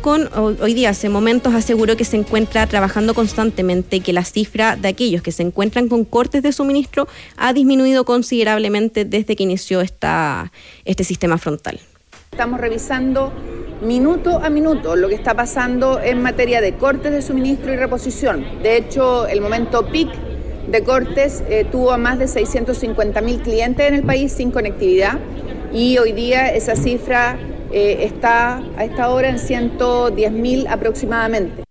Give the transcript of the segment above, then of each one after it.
hoy día, hace momentos aseguró que se encuentra trabajando constantemente, que la cifra de aquellos que se encuentran con cortes de suministro ha disminuido considerablemente desde que inició este sistema frontal. Estamos revisando minuto a minuto lo que está pasando en materia de cortes de suministro y reposición. De hecho, el momento peak de cortes tuvo a más de 650.000 clientes en el país sin conectividad y hoy día esa cifra está a esta hora en 110.000 aproximadamente.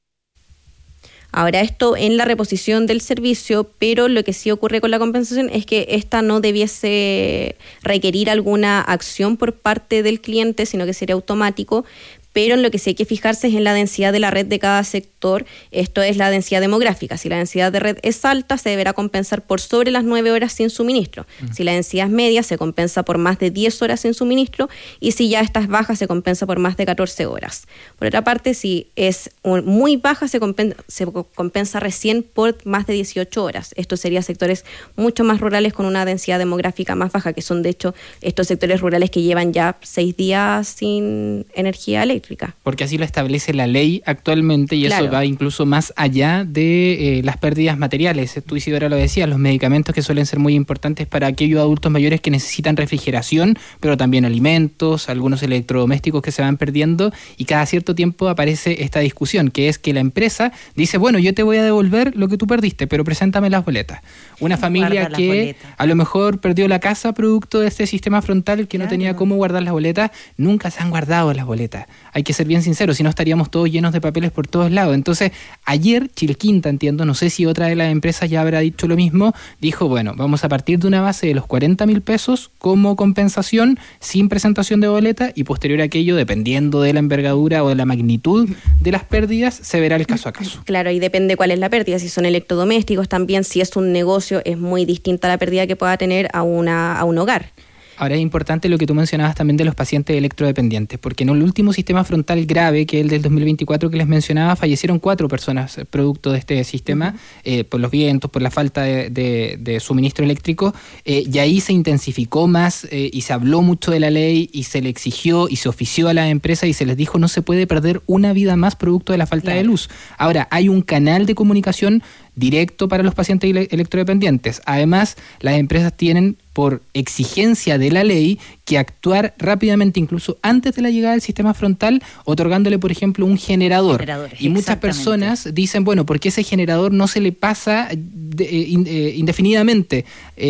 Ahora, esto en la reposición del servicio, pero lo que sí ocurre con la compensación es que esta no debiese requerir alguna acción por parte del cliente, sino que sería automático. Pero en lo que sí hay que fijarse es en la densidad de la red de cada sector, esto es la densidad demográfica. Si la densidad de red es alta, se deberá compensar por sobre las 9 horas sin suministro. Si la densidad es media, se compensa por más de 10 horas sin suministro, y si ya esta es baja, se compensa por más de 14 horas. Por otra parte, si es muy baja, se compensa recién por más de 18 horas. Esto sería sectores mucho más rurales con una densidad demográfica más baja, que son de hecho estos sectores rurales que llevan ya 6 días sin energía eléctrica. Porque así lo establece la ley actualmente y claro, eso va incluso más allá de las pérdidas materiales. Tú, Isidora, lo decías, los medicamentos que suelen ser muy importantes para aquellos adultos mayores que necesitan refrigeración, pero también alimentos, algunos electrodomésticos que se van perdiendo, y cada cierto tiempo aparece esta discusión, que es que la empresa dice, bueno, yo te voy a devolver lo que tú perdiste, pero preséntame las boletas. Una familia que a lo mejor perdió la casa producto de este sistema frontal que no tenía cómo guardar las boletas, nunca se han guardado las boletas. Hay que ser bien sinceros, si no estaríamos todos llenos de papeles por todos lados. Entonces, ayer Chilquinta, entiendo, no sé si otra de las empresas ya habrá dicho lo mismo, dijo, bueno, vamos a partir de una base de los 40.000 pesos como compensación, sin presentación de boleta, y posterior a aquello, dependiendo de la envergadura o de la magnitud de las pérdidas, se verá el caso a caso. Claro, y depende cuál es la pérdida, si son electrodomésticos también, si es un negocio, es muy distinta la pérdida que pueda tener a un hogar. Ahora es importante lo que tú mencionabas también de los pacientes electrodependientes, porque en el último sistema frontal grave, que es el del 2024 que les mencionaba, fallecieron 4 personas producto de este sistema, por los vientos, por la falta de suministro eléctrico, y ahí se intensificó más y se habló mucho de la ley y se le exigió y se ofició a las empresas y se les dijo no se puede perder una vida más producto de la falta de luz. Ahora, hay un canal de comunicación directo para los pacientes electrodependientes. Además, las empresas tienen, por exigencia de la ley, que actuar rápidamente, incluso antes de la llegada del sistema frontal, otorgándole, por ejemplo, un generador. Y muchas personas dicen, bueno, ¿por qué ese generador no se le pasa indefinidamente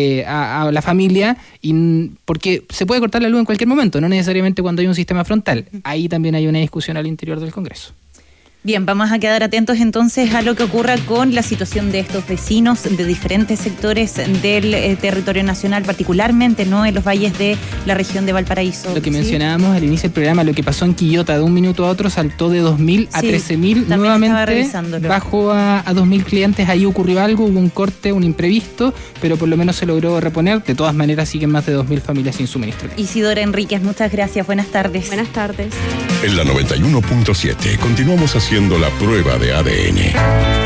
a la familia? Porque se puede cortar la luz en cualquier momento, no necesariamente cuando hay un sistema frontal. Ahí también hay una discusión al interior del Congreso. Bien, vamos a quedar atentos entonces a lo que ocurra con la situación de estos vecinos de diferentes sectores del territorio nacional, particularmente no en los valles de la región de Valparaíso. Lo que mencionábamos al inicio del programa, lo que pasó en Quillota, de un minuto a otro saltó de 2.000 a 13.000, nuevamente bajó a 2.000 clientes. Ahí ocurrió algo, hubo un corte, un imprevisto, pero por lo menos se logró reponer. De todas maneras siguen más de 2.000 familias sin suministro. Isidora Enríquez, muchas gracias, buenas tardes. Buenas tardes. En la 91.7 continuamos haciendo la prueba de ADN.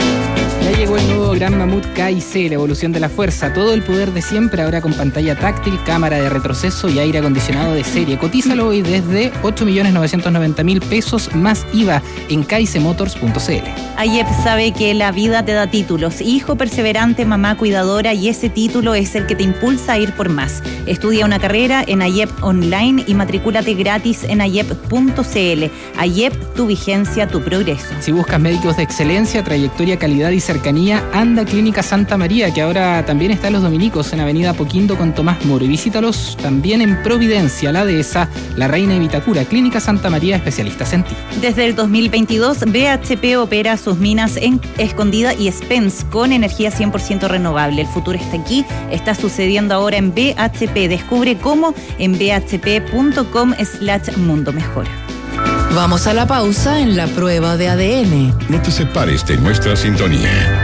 Ya llegó el nuevo Gran Mamut KIC, la evolución de la fuerza. Todo el poder de siempre, ahora con pantalla táctil, cámara de retroceso y aire acondicionado de serie. Cotízalo hoy desde 8.990.000 pesos más IVA en kaicemotors.cl. AYEP sabe que la vida te da títulos. Hijo perseverante, mamá cuidadora, y ese título es el que te impulsa a ir por más. Estudia una carrera en AYEP Online y matricúlate gratis en ayep.cl. AYEP, tu vigencia, tu progreso. Si buscas médicos de excelencia, trayectoria, calidad y cercanía, anda a Clínica Santa María, que ahora también está en Los Dominicos, en Avenida Apoquindo con Tomás Moro. Y visítalos también en Providencia, La Dehesa, La Reina y Vitacura. Clínica Santa María, especialistas en ti. Desde el 2022, BHP opera sus minas en Escondida y Spence con energía 100% renovable. El futuro está aquí, está sucediendo ahora en BHP. Descubre cómo en bhp.com/mundo mejor. Vamos a la pausa en la prueba de ADN. No te separes de nuestra sintonía.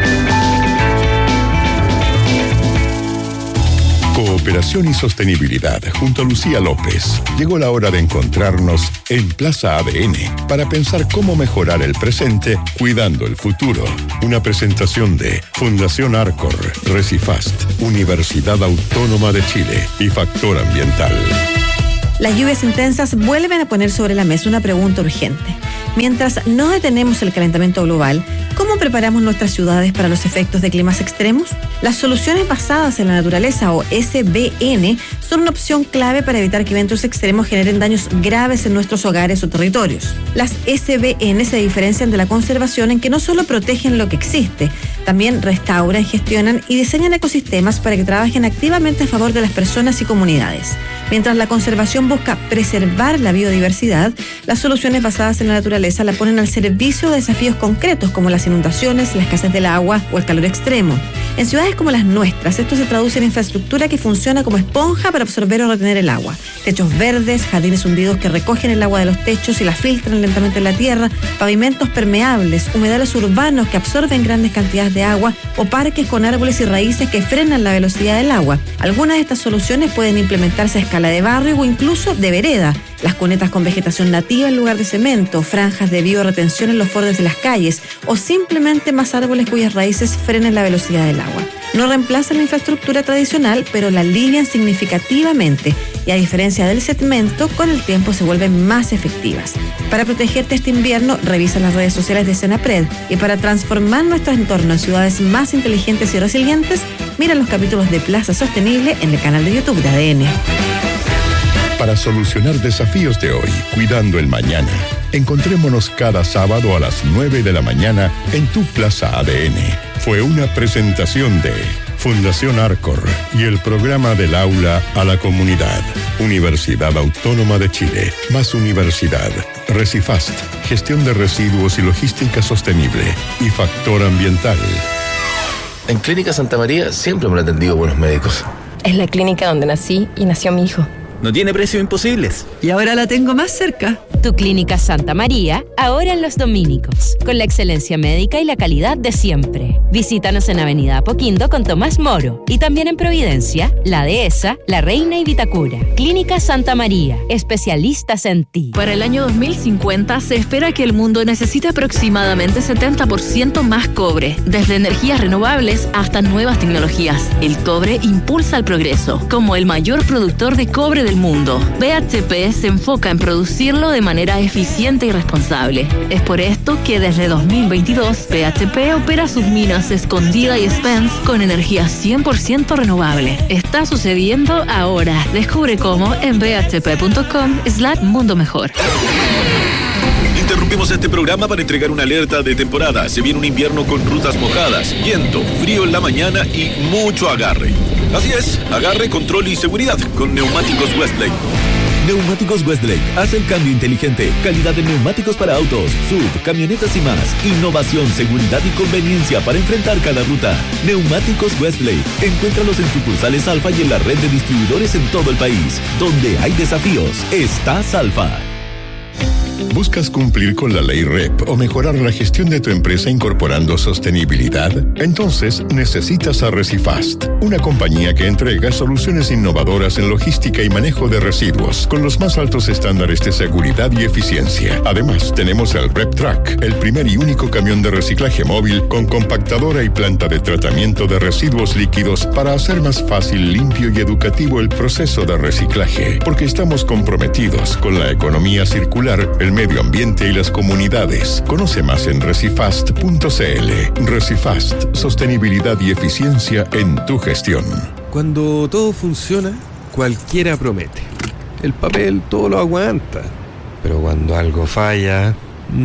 Cooperación y sostenibilidad junto a Lucía López. Llegó la hora de encontrarnos en Plaza ADN para pensar cómo mejorar el presente cuidando el futuro. Una presentación de Fundación Arcor, Recifast, Universidad Autónoma de Chile y Factor Ambiental. Las lluvias intensas vuelven a poner sobre la mesa una pregunta urgente. Mientras no detenemos el calentamiento global, ¿cómo preparamos nuestras ciudades para los efectos de climas extremos? Las soluciones basadas en la naturaleza, o SBN, son una opción clave para evitar que eventos extremos generen daños graves en nuestros hogares o territorios. Las SBN se diferencian de la conservación en que no solo protegen lo que existe, también restauran, gestionan y diseñan ecosistemas para que trabajen activamente a favor de las personas y comunidades. Mientras la conservación busca preservar la biodiversidad, las soluciones basadas en la naturaleza la ponen al servicio de desafíos concretos como las inundaciones, la escasez del agua o el calor extremo. En ciudades como las nuestras, esto se traduce en infraestructura que funciona como esponja para absorber o retener el agua. Techos verdes, jardines hundidos que recogen el agua de los techos y la filtran lentamente en la tierra, pavimentos permeables, humedales urbanos que absorben grandes cantidades de agua o parques con árboles y raíces que frenan la velocidad del agua. Algunas de estas soluciones pueden implementarse a escala de barrio o incluso de vereda. Las cunetas con vegetación nativa en lugar de cemento, franjas de bioretención en los bordes de las calles o simplemente más árboles cuyas raíces frenen la velocidad del agua. No reemplazan la infraestructura tradicional, pero la alivian significativamente y, a diferencia del cemento, con el tiempo se vuelven más efectivas. Para protegerte este invierno, revisa las redes sociales de Senapred, y para transformar nuestro entorno en ciudades más inteligentes y resilientes, mira los capítulos de Plaza Sostenible en el canal de YouTube de ADN. Para solucionar desafíos de hoy, cuidando el mañana, encontrémonos cada sábado a las 9 de la mañana en tu Plaza ADN. Fue una presentación de Fundación Arcor y el programa del aula a la comunidad. Universidad Autónoma de Chile, más universidad. Recifast, gestión de residuos y logística sostenible. Y Factor Ambiental. En Clínica Santa María siempre me han atendido buenos médicos. Es la clínica donde nací y nació mi hijo. No tiene precios imposibles. Y ahora la tengo más cerca. Tu Clínica Santa María, ahora en Los Dominicos, con la excelencia médica y la calidad de siempre. Visítanos en Avenida Apoquindo con Tomás Moro y también en Providencia, La Dehesa, La Reina y Vitacura. Clínica Santa María, especialistas en ti. Para el año 2050 se espera que el mundo necesite aproximadamente 70% más cobre, desde energías renovables hasta nuevas tecnologías. El cobre impulsa el progreso, como el mayor productor de cobre del mundo. BHP se enfoca en producirlo de manera eficiente y responsable. Es por esto que desde 2022 BHP opera sus minas Escondida y Spence con energía 100% renovable. Está sucediendo ahora. Descubre cómo en bhp.com/mundo mejor. Interrumpimos este programa para entregar una alerta de temporada. Se viene un invierno con rutas mojadas, viento, frío en la mañana y mucho agarre. Así es, agarre, control y seguridad con Neumáticos Westlake. Neumáticos Westlake hace el cambio inteligente. Calidad de neumáticos para autos, sub, camionetas y más. Innovación, seguridad y conveniencia para enfrentar cada ruta. Neumáticos Westlake. Encuéntralos en sucursales Alfa y en la red de distribuidores en todo el país. Donde hay desafíos, estás Alfa. ¿Buscas cumplir con la ley REP o mejorar la gestión de tu empresa incorporando sostenibilidad? Entonces necesitas a Recifast, una compañía que entrega soluciones innovadoras en logística y manejo de residuos con los más altos estándares de seguridad y eficiencia. Además, tenemos el REP Track, el primer y único camión de reciclaje móvil con compactadora y planta de tratamiento de residuos líquidos para hacer más fácil, limpio y educativo el proceso de reciclaje, porque estamos comprometidos con la economía circular, el medio ambiente y las comunidades. Conoce más en recifast.cl. Recifast, sostenibilidad y eficiencia en tu gestión. Cuando todo funciona, cualquiera promete. El papel todo lo aguanta. Pero cuando algo falla,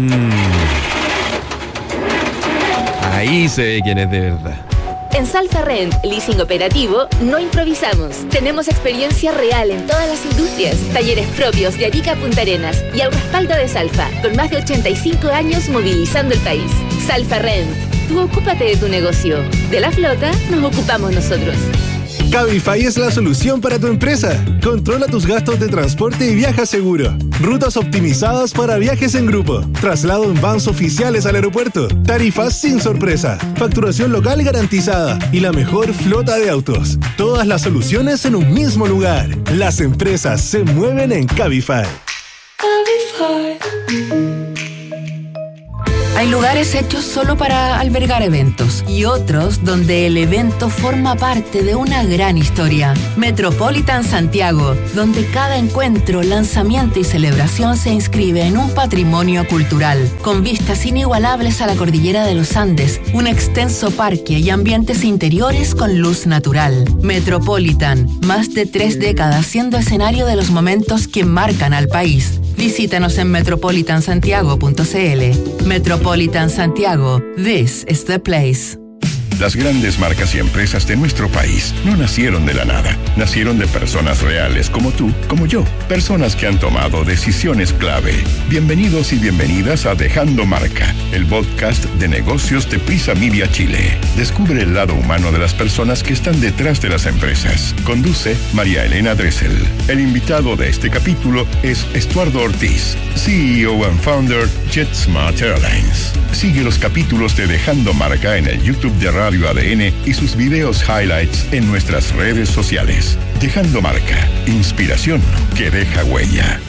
ahí se ve quién es de verdad. En Salfa Rent, leasing operativo, no improvisamos. Tenemos experiencia real en todas las industrias, talleres propios de Arica a Punta Arenas y al respaldo de Salfa, con más de 85 años movilizando el país. Salfa Rent, tú ocúpate de tu negocio. De la flota nos ocupamos nosotros. Cabify es la solución para tu empresa. Controla tus gastos de transporte y viaja seguro. Rutas optimizadas para viajes en grupo. Traslado en vans oficiales al aeropuerto. Tarifas sin sorpresa. Facturación local garantizada. Y la mejor flota de autos. Todas las soluciones en un mismo lugar. Las empresas se mueven en Cabify. Hay lugares hechos solo para albergar eventos y otros donde el evento forma parte de una gran historia. Metropolitan Santiago, donde cada encuentro, lanzamiento y celebración se inscribe en un patrimonio cultural, con vistas inigualables a la cordillera de los Andes, un extenso parque y ambientes interiores con luz natural. Metropolitan, más de 3 décadas siendo escenario de los momentos que marcan al país. Visítanos en metropolitansantiago.cl. Metropolitan Santiago, this is the place. Las grandes marcas y empresas de nuestro país no nacieron de la nada. Nacieron de personas reales como tú, como yo. Personas que han tomado decisiones clave. Bienvenidos y bienvenidas a Dejando Marca, el podcast de negocios de Prisa Media Chile. Descubre el lado humano de las personas que están detrás de las empresas. Conduce María Elena Dressel. El invitado de este capítulo es Estuardo Ortiz, CEO and founder JetSmart Airlines. Sigue los capítulos de Dejando Marca en el YouTube de Radio ADN y sus videos highlights en nuestras redes sociales. Dejando Marca, inspiración que deja huella.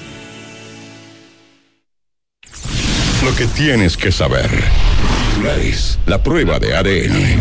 Lo que tienes que saber. La prueba de ADN.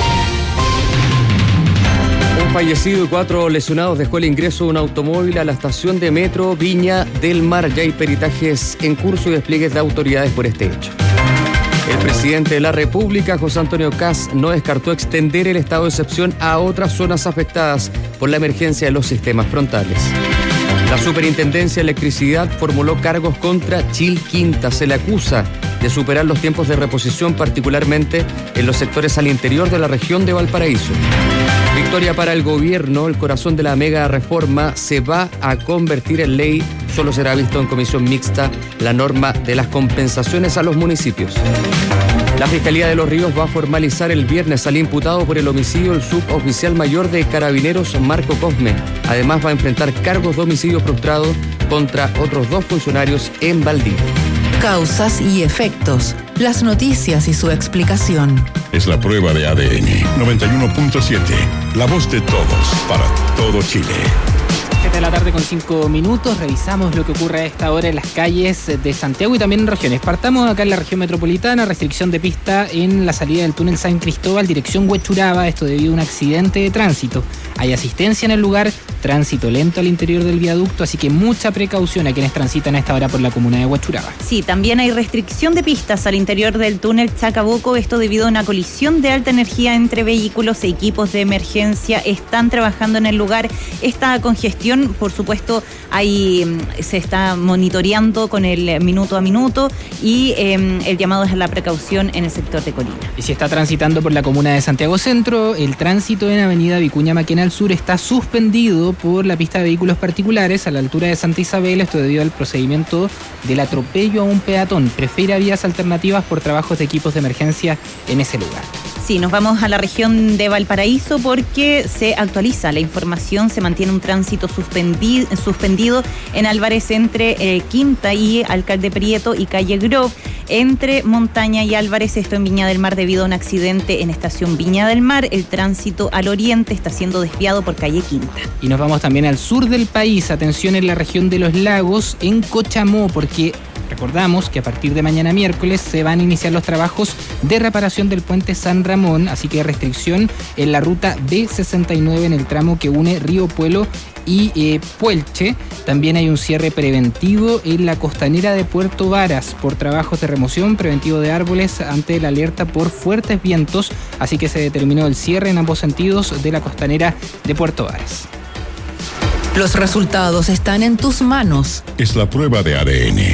Un fallecido y 4 lesionados dejó el ingreso de un automóvil a la estación de metro Viña del Mar. Ya hay peritajes en curso y despliegues de autoridades por este hecho. El presidente de la República, José Antonio Kast, no descartó extender el estado de excepción a otras zonas afectadas por la emergencia de los sistemas frontales. La Superintendencia de Electricidad formuló cargos contra Chilquinta. Se le acusa de superar los tiempos de reposición, particularmente en los sectores al interior de la región de Valparaíso. Victoria para el gobierno, el corazón de la mega reforma se va a convertir en ley. Solo será visto en comisión mixta la norma de las compensaciones a los municipios. La Fiscalía de Los Ríos va a formalizar el viernes al imputado por el homicidio del suboficial mayor de Carabineros, Marco Cosme. Además va a enfrentar cargos de homicidio frustrado contra otros 2 funcionarios en Valdivia. Causas y efectos, las noticias y su explicación. Es la prueba de ADN 91.7, la voz de todos, para todo Chile. 7 de la tarde con 5 minutos, revisamos lo que ocurre a esta hora en las calles de Santiago y también en regiones. Partamos acá en la región metropolitana, restricción de pista en la salida del túnel San Cristóbal, dirección Huechuraba, esto debido a un accidente de tránsito. Hay asistencia en el lugar, tránsito lento al interior del viaducto, así que mucha precaución a quienes transitan a esta hora por la comuna de Huechuraba. Sí, también hay restricción de pistas al interior del túnel Chacabuco, esto debido a una colisión de alta energía entre vehículos. Equipos de emergencia están trabajando en el lugar. Esta congestión, por supuesto, se está monitoreando con el minuto a minuto y el llamado es a la precaución en el sector de Colina. Y si está transitando por la comuna de Santiago Centro, el tránsito en avenida Vicuña Maquena al sur está suspendido por la pista de vehículos particulares a la altura de Santa Isabel, esto debido al procedimiento del atropello a un peatón. Prefiera vías alternativas por trabajos de equipos de emergencia en ese lugar. Sí, nos vamos a la región de Valparaíso porque se actualiza la información, se mantiene un tránsito suspendido en Álvarez entre Quinta y Alcalde Prieto y Calle Grove, entre Montaña y Álvarez, esto en Viña del Mar debido a un accidente en estación Viña del Mar. El tránsito al oriente está siendo desviado por Calle Quinta. Y nos vamos también al sur del país, atención en la región de Los Lagos, en Cochamó, porque recordamos que a partir de mañana miércoles se van a iniciar los trabajos de reparación del puente San Ramón, así que restricción en la ruta B69 en el tramo que une Río Puelo y Puelche. También hay un cierre preventivo en la costanera de Puerto Varas por trabajos de remoción preventivo de árboles ante la alerta por fuertes vientos, así que se determinó el cierre en ambos sentidos de la costanera de Puerto Varas. Los resultados están en tus manos. Es la prueba de ADN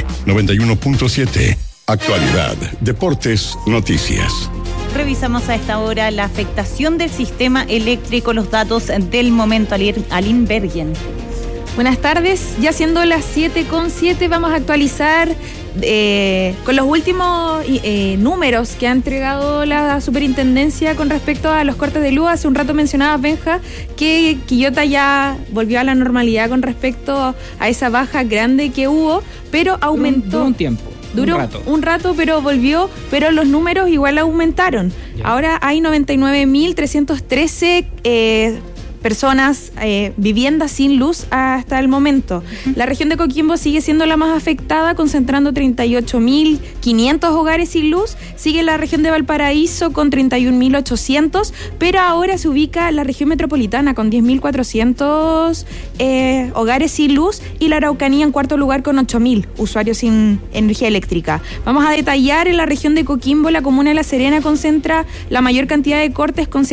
91.7. Actualidad, deportes, noticias. Revisamos a esta hora la afectación del sistema eléctrico, los datos del momento. Aline Bergen. Buenas tardes, ya siendo las 7:07 vamos a actualizar con los últimos números que ha entregado la superintendencia con respecto a los cortes de luz. Hace un rato mencionabas, Benja, que Quillota ya volvió a la normalidad con respecto a esa baja grande que hubo, pero aumentó. Duró un rato, pero volvió, pero los números igual aumentaron. Ya. Ahora hay 99.313 personas, viviendas sin luz hasta el momento. La región de Coquimbo sigue siendo la más afectada, concentrando 38.500 hogares sin luz. Sigue la región de Valparaíso con 31.800, pero ahora se ubica la región metropolitana con 10.400 hogares sin luz, y la Araucanía en cuarto lugar con 8.000 usuarios sin energía eléctrica. Vamos a detallar: en la región de Coquimbo, la comuna de La Serena concentra la mayor cantidad de cortes con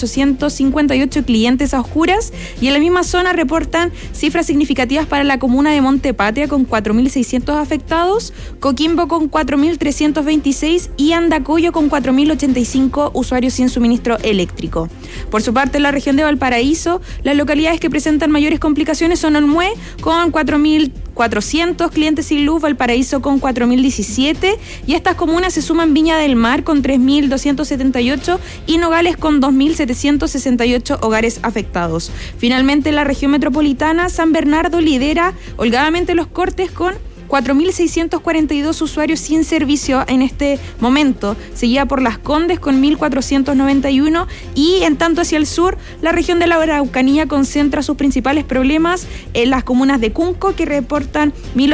7.858 clientes a oscuras, y en la misma zona reportan cifras significativas para la comuna de Monte Patria con 4.600 afectados, Coquimbo con 4.326 y Andacollo con 4.085 usuarios sin suministro eléctrico. Por su parte, en la región de Valparaíso, las localidades que presentan mayores complicaciones son Olmué con 4.400 clientes sin luz, Valparaíso con 4.017, y a estas comunas se suman Viña del Mar con 3.278 y Nogales con 2.768 hogares afectados. Finalmente, en la región metropolitana, San Bernardo lidera holgadamente los cortes con 4.642 usuarios sin servicio en este momento, seguida por Las Condes con 1.491, y en tanto hacia el sur, la región de la Araucanía concentra sus principales problemas en las comunas de Cunco, que reportan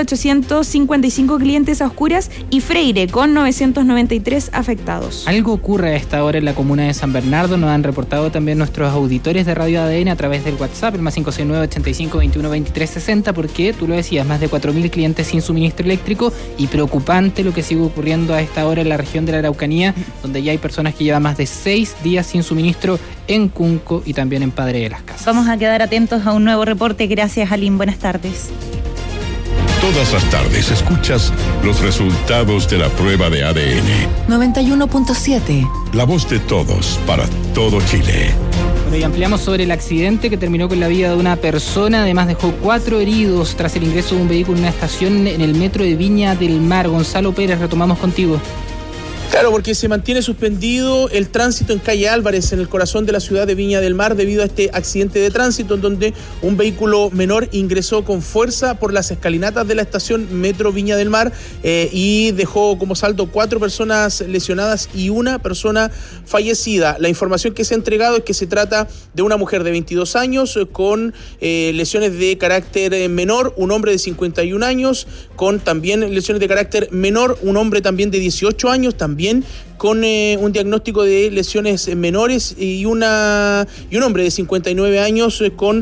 1.855 clientes a oscuras, y Freire con 993 afectados. Algo ocurre a esta hora en la comuna de San Bernardo, nos han reportado también nuestros auditores de Radio ADN a través del WhatsApp, el más 569-85-21-23-60, porque tú lo decías, más de 4.000 clientes sin suministro eléctrico, y preocupante lo que sigue ocurriendo a esta hora en la región de la Araucanía, donde ya hay personas que llevan más de 6 días sin suministro en Cunco y también en Padre de las Casas. Vamos a quedar atentos a un nuevo reporte. Gracias, Aline. Buenas tardes. Todas las tardes escuchas los resultados de la prueba de ADN. 91.7. La voz de todos para todo Chile. Bueno, y ampliamos sobre el accidente que terminó con la vida de una persona. Además, dejó 4 heridos tras el ingreso de un vehículo en una estación en el metro de Viña del Mar. Gonzalo Pérez, retomamos contigo. Claro, porque se mantiene suspendido el tránsito en calle Álvarez, en el corazón de la ciudad de Viña del Mar, debido a este accidente de tránsito en donde un vehículo menor ingresó con fuerza por las escalinatas de la estación Metro Viña del Mar y dejó como saldo 4 personas lesionadas y 1 persona fallecida. La información que se ha entregado es que se trata de una mujer de 22 años con lesiones de carácter menor, un hombre de 51 años con también lesiones de carácter menor, un hombre también de 18 años, también con un diagnóstico de lesiones menores, y un hombre de 59 años con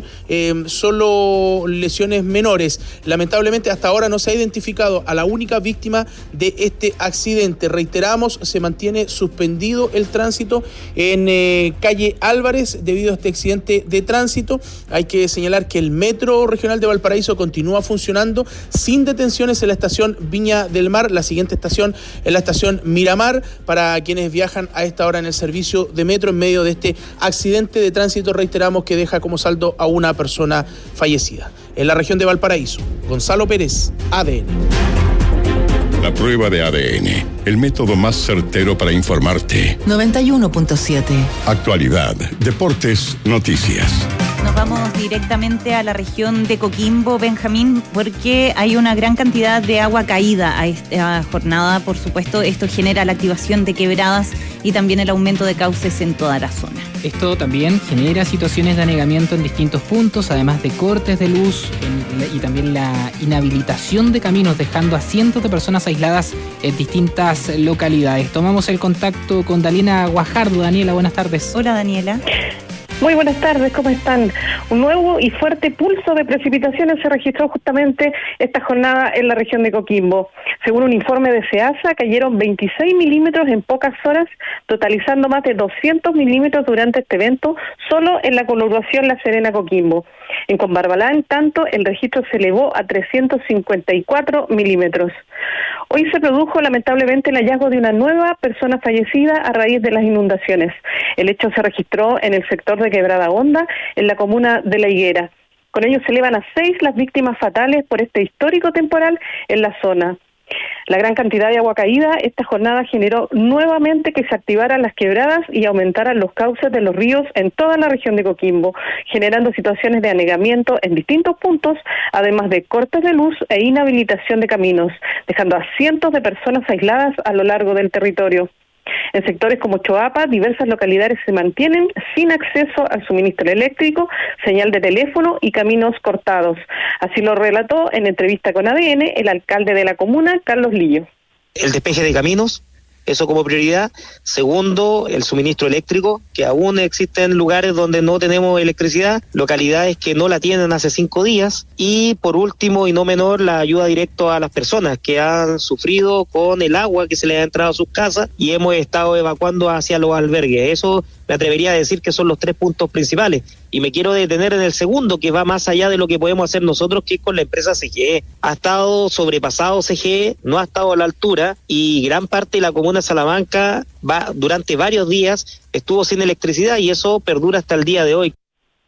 solo lesiones menores. Lamentablemente, hasta ahora no se ha identificado a la única víctima de este accidente. Reiteramos, se mantiene suspendido el tránsito en calle Álvarez debido a este accidente de tránsito. Hay que señalar que el Metro Regional de Valparaíso continúa funcionando sin detenciones en la estación Viña del Mar. La siguiente estación es la estación Miramar, para quienes viajan a esta hora en el servicio de metro en medio de este accidente de tránsito. Reiteramos que deja como saldo a una persona fallecida. En la región de Valparaíso, Gonzalo Pérez, ADN. La prueba de ADN, el método más certero para informarte. 91.7. Actualidad, deportes, noticias. Nos vamos directamente a la región de Coquimbo, Benjamín, porque hay una gran cantidad de agua caída a esta jornada. Por supuesto, esto genera la activación de quebradas y también el aumento de cauces en toda la zona. Esto también genera situaciones de anegamiento en distintos puntos, además de cortes de luz y también la inhabilitación de caminos, dejando a cientos de personas aisladas en distintas localidades. Tomamos el contacto con Daniela Guajardo. Daniela, buenas tardes. Hola, Daniela. Muy buenas tardes, ¿cómo están? Un nuevo y fuerte pulso de precipitaciones se registró justamente esta jornada en la región de Coquimbo. Según un informe de SEASA, cayeron 26 milímetros en pocas horas, totalizando más de 200 milímetros durante este evento, solo en la conurbación La Serena-Coquimbo. En Combarbalá, en tanto, el registro se elevó a 354 milímetros. Hoy se produjo lamentablemente el hallazgo de una nueva persona fallecida a raíz de las inundaciones. El hecho se registró en el sector de Quebrada Honda, en la comuna de La Higuera. Con ello se elevan a 6 las víctimas fatales por este histórico temporal en la zona. La gran cantidad de agua caída esta jornada generó nuevamente que se activaran las quebradas y aumentaran los cauces de los ríos en toda la región de Coquimbo, generando situaciones de anegamiento en distintos puntos, además de cortes de luz e inhabilitación de caminos, dejando a cientos de personas aisladas a lo largo del territorio. En sectores como Choapa, diversas localidades se mantienen sin acceso al suministro eléctrico, señal de teléfono y caminos cortados. Así lo relató en entrevista con ADN el alcalde de la comuna, Carlos Lillo. El despeje de caminos, eso como prioridad. Segundo, el suministro eléctrico, que aún existen lugares donde no tenemos electricidad, localidades que no la tienen hace 5 días. Y por último, y no menor, la ayuda directa a las personas que han sufrido con el agua que se les ha entrado a sus casas y hemos estado evacuando hacia los albergues. Eso me atrevería a decir que son los 3 puntos principales. Y me quiero detener en el segundo, que va más allá de lo que podemos hacer nosotros, que es con la empresa CGE. Ha estado sobrepasado CGE, no ha estado a la altura, y gran parte de la comuna de Salamanca durante varios días estuvo sin electricidad, y eso perdura hasta el día de hoy.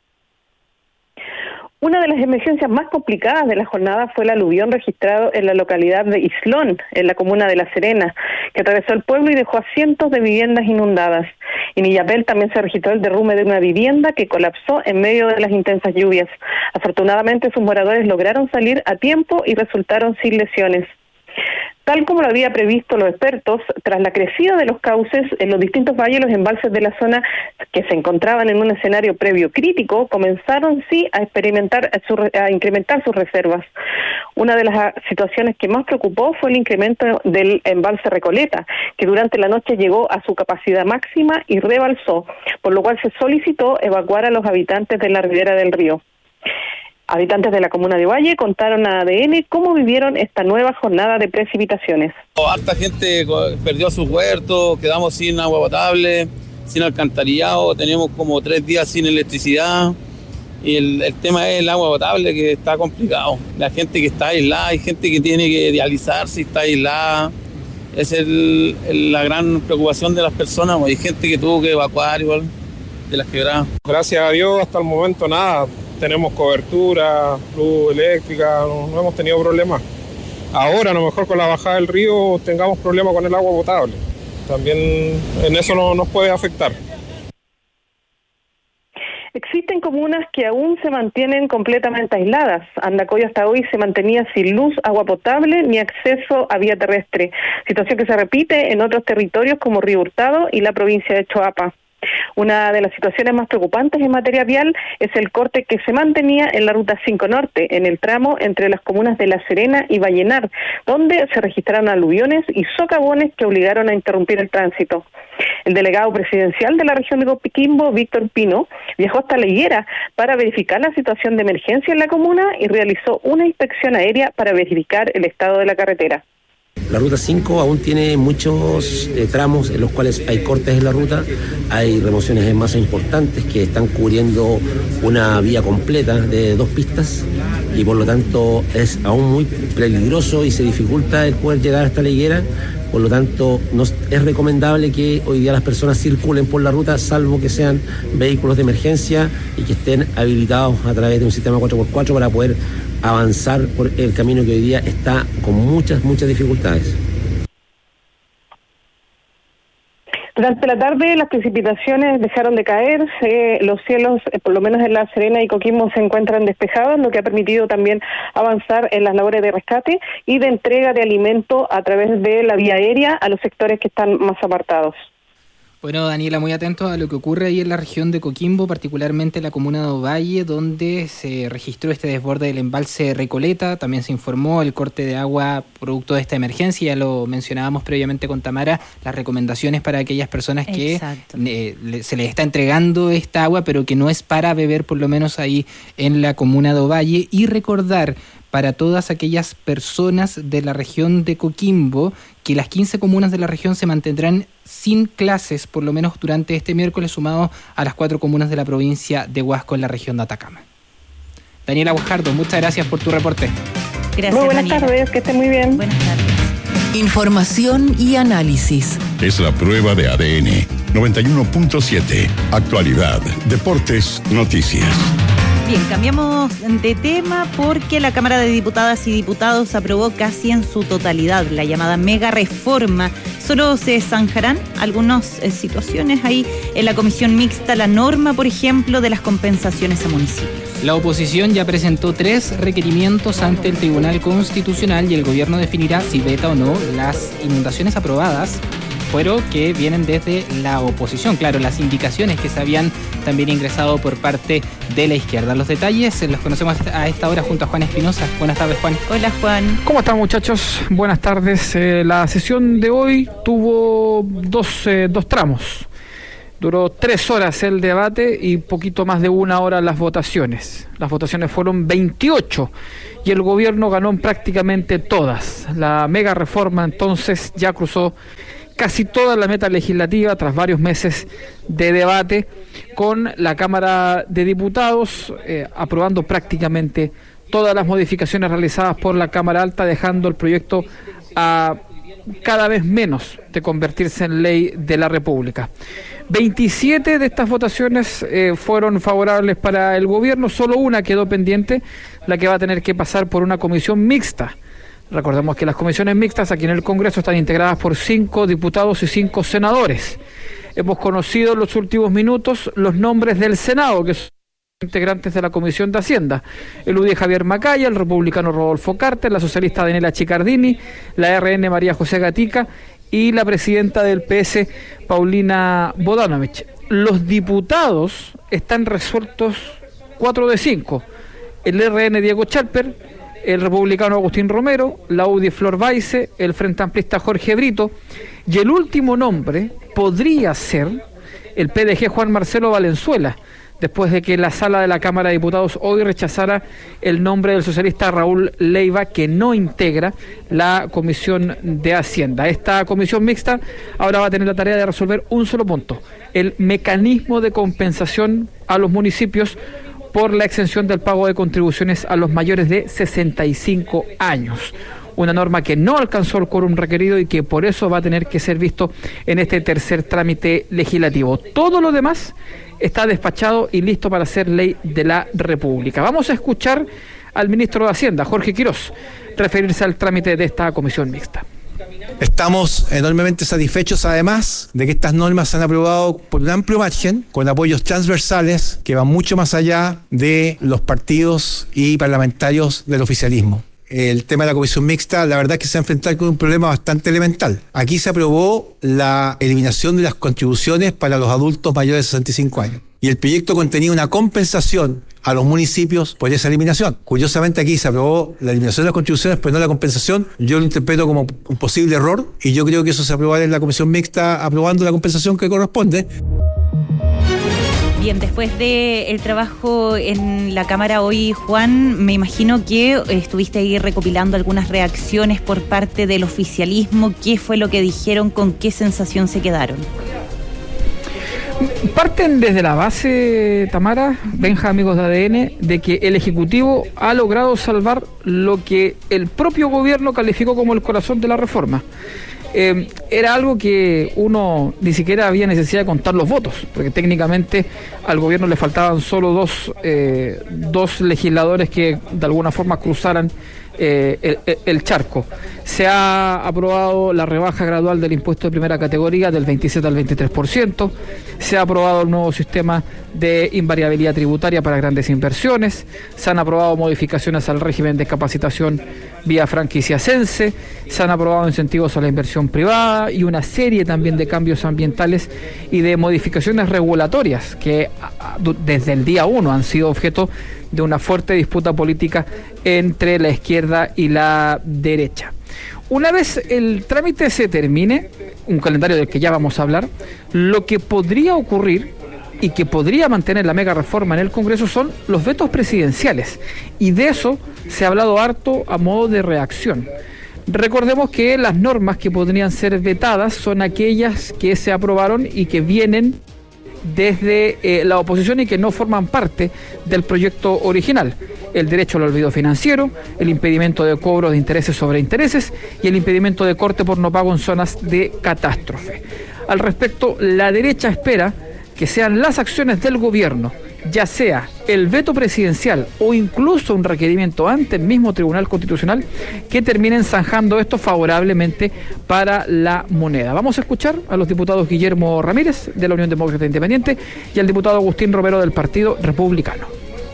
Una de las emergencias más complicadas de la jornada fue el aluvión registrado en la localidad de Islón, en la comuna de La Serena, que atravesó el pueblo y dejó a cientos de viviendas inundadas. En Illapel también se registró el derrumbe de una vivienda que colapsó en medio de las intensas lluvias. Afortunadamente, sus moradores lograron salir a tiempo y resultaron sin lesiones. Tal como lo había previsto los expertos, tras la crecida de los cauces en los distintos valles, los embalses de la zona que se encontraban en un escenario previo crítico comenzaron sí a incrementar sus reservas. Una de las situaciones que más preocupó fue el incremento del embalse Recoleta, que durante la noche llegó a su capacidad máxima y rebalsó, por lo cual se solicitó evacuar a los habitantes de la ribera del río. Habitantes de la comuna de Ovalle contaron a ADN cómo vivieron esta nueva jornada de precipitaciones. Harta gente perdió sus huertos, quedamos sin agua potable, sin alcantarillado, tenemos como 3 días sin electricidad y el tema es el agua potable, que está complicado. La gente que está aislada, hay gente que tiene que dializarse y está aislada. Esa es la gran preocupación de las personas, hay gente que tuvo que evacuar igual de las quebradas. Gracias a Dios hasta el momento nada. Tenemos cobertura, luz eléctrica, no hemos tenido problemas. Ahora, a lo mejor con la bajada del río, tengamos problemas con el agua potable. También en eso nos puede afectar. Existen comunas que aún se mantienen completamente aisladas. Andacollo hasta hoy se mantenía sin luz, agua potable ni acceso a vía terrestre, situación que se repite en otros territorios como Río Hurtado y la provincia de Choapa. Una de las situaciones más preocupantes en materia vial es el corte que se mantenía en la Ruta 5 Norte, en el tramo entre las comunas de La Serena y Vallenar, donde se registraron aluviones y socavones que obligaron a interrumpir el tránsito. El delegado presidencial de la región de Coquimbo, Víctor Pino, viajó hasta La Higuera para verificar la situación de emergencia en la comuna y realizó una inspección aérea para verificar el estado de la carretera. La Ruta 5 aún tiene muchos tramos en los cuales hay cortes en la ruta, hay remociones en masa importantes que están cubriendo una vía completa de 2 pistas y por lo tanto es aún muy peligroso y se dificulta el poder llegar hasta La Higuera. Por lo tanto, no es recomendable que hoy día las personas circulen por la ruta, salvo que sean vehículos de emergencia y que estén habilitados a través de un sistema 4x4 para poder avanzar por el camino que hoy día está con muchas dificultades. Durante la tarde las precipitaciones dejaron de caer, los cielos, por lo menos en La Serena y Coquimbo, se encuentran despejados, lo que ha permitido también avanzar en las labores de rescate y de entrega de alimento a través de la vía aérea a los sectores que están más apartados. Bueno, Daniela, muy atento a lo que ocurre ahí en la región de Coquimbo, particularmente en la comuna de Ovalle, donde se registró este desborde del embalse Recoleta. También se informó el corte de agua producto de esta emergencia. Ya lo mencionábamos previamente con Tamara, las recomendaciones para aquellas personas que se les está entregando esta agua, pero que no es para beber, por lo menos ahí en la comuna de Ovalle. Y recordar para todas aquellas personas de la región de Coquimbo que las 15 comunas de la región se mantendrán sin clases, por lo menos durante este miércoles, sumado a las 4 comunas de la provincia de Huasco en la región de Atacama. Daniela Guajardo, muchas gracias por tu reporte. Gracias, muy buenas tardes, que estén muy bien. Buenas tardes. Información y análisis. Es la prueba de ADN 91.7. Actualidad, deportes, noticias. Bien, cambiamos de tema porque la Cámara de Diputadas y Diputados aprobó casi en su totalidad la llamada mega reforma. Solo se zanjarán algunas situaciones ahí en la comisión mixta, la norma, por ejemplo, de las compensaciones a municipios. La oposición ya presentó 3 requerimientos ante el Tribunal Constitucional y el gobierno definirá si veta o no las inundaciones aprobadas desafuero que vienen desde la oposición. Claro, las indicaciones que se habían también ingresado por parte de la izquierda. Los detalles los conocemos a esta hora junto a Juan Espinosa. Buenas tardes, Juan. Hola, Juan. ¿Cómo están, muchachos? Buenas tardes. La sesión de hoy tuvo dos tramos. Duró 3 horas el debate y poquito más de 1 hora las votaciones. Las votaciones fueron 28 y el gobierno ganó en prácticamente todas. La mega reforma entonces ya cruzó casi toda la meta legislativa tras varios meses de debate, con la Cámara de Diputados aprobando prácticamente todas las modificaciones realizadas por la Cámara Alta, dejando el proyecto a cada vez menos de convertirse en ley de la República. 27 de estas votaciones fueron favorables para el gobierno, solo una quedó pendiente, la que va a tener que pasar por una comisión mixta. Recordemos que las comisiones mixtas aquí en el Congreso están integradas por 5 diputados y 5 senadores. Hemos conocido en los últimos minutos los nombres del Senado, que son integrantes de la Comisión de Hacienda: el UDI Javier Macaya, el republicano Rodolfo Carter, la socialista Daniela Chicardini, la RN María José Gatica y la presidenta del PS Paulina Bodanovich. Los diputados están resueltos 4 de 5. El RN Diego Chalper, el republicano Agustín Romero, la UDI Flor Baice, el Frente Amplista Jorge Brito, y el último nombre podría ser el PDG Juan Marcelo Valenzuela, después de que la sala de la Cámara de Diputados hoy rechazara el nombre del socialista Raúl Leiva, que no integra la Comisión de Hacienda. Esta comisión mixta ahora va a tener la tarea de resolver un solo punto: el mecanismo de compensación a los municipios por la exención del pago de contribuciones a los mayores de 65 años. Una norma que no alcanzó el quórum requerido y que por eso va a tener que ser visto en este tercer trámite legislativo. Todo lo demás está despachado y listo para ser ley de la República. Vamos a escuchar al ministro de Hacienda, Jorge Quirós, referirse al trámite de esta comisión mixta. Estamos enormemente satisfechos, además, de que estas normas se han aprobado por un amplio margen, con apoyos transversales que van mucho más allá de los partidos y parlamentarios del oficialismo. El tema de la comisión mixta, la verdad es que se va a enfrentar con un problema bastante elemental. Aquí se aprobó la eliminación de las contribuciones para los adultos mayores de 65 años. Y el proyecto contenía una compensación a los municipios por esa eliminación. Curiosamente, aquí se aprobó la eliminación de las contribuciones, pero no la compensación. Yo lo interpreto como un posible error y yo creo que eso se aprobará en la comisión mixta, aprobando la compensación que corresponde. Bien, después del trabajo en la Cámara hoy, Juan, me imagino que estuviste ahí recopilando algunas reacciones por parte del oficialismo. ¿Qué fue lo que dijeron? ¿Con qué sensación se quedaron? Parten desde la base, Tamara, Benja, amigos de ADN, de que el Ejecutivo ha logrado salvar lo que el propio gobierno calificó como el corazón de la reforma. Era algo que uno ni siquiera había necesidad de contar los votos, porque técnicamente al gobierno le faltaban solo dos legisladores que de alguna forma cruzaran el charco. Se ha aprobado la rebaja gradual del impuesto de primera categoría del 27 al 23%, se ha aprobado el nuevo sistema de invariabilidad tributaria para grandes inversiones, se han aprobado modificaciones al régimen de capacitación vía franquicia Sense, se han aprobado incentivos a la inversión privada y una serie también de cambios ambientales y de modificaciones regulatorias que desde el día 1 han sido objeto de una fuerte disputa política entre la izquierda y la derecha. Una vez el trámite se termine, un calendario del que ya vamos a hablar, lo que podría ocurrir y que podría mantener la mega reforma en el Congreso son los vetos presidenciales, y de eso se ha hablado harto a modo de reacción. Recordemos que las normas que podrían ser vetadas son aquellas que se aprobaron y que vienen desde la oposición y que no forman parte del proyecto original: el derecho al olvido financiero, el impedimento de cobro de intereses sobre intereses y el impedimento de corte por no pago en zonas de catástrofe. Al respecto, la derecha espera que sean las acciones del gobierno, ya sea el veto presidencial o incluso un requerimiento ante el mismo Tribunal Constitucional, que terminen zanjando esto favorablemente para la moneda. Vamos a escuchar a los diputados Guillermo Ramírez de la Unión Demócrata Independiente y al diputado Agustín Romero del Partido Republicano.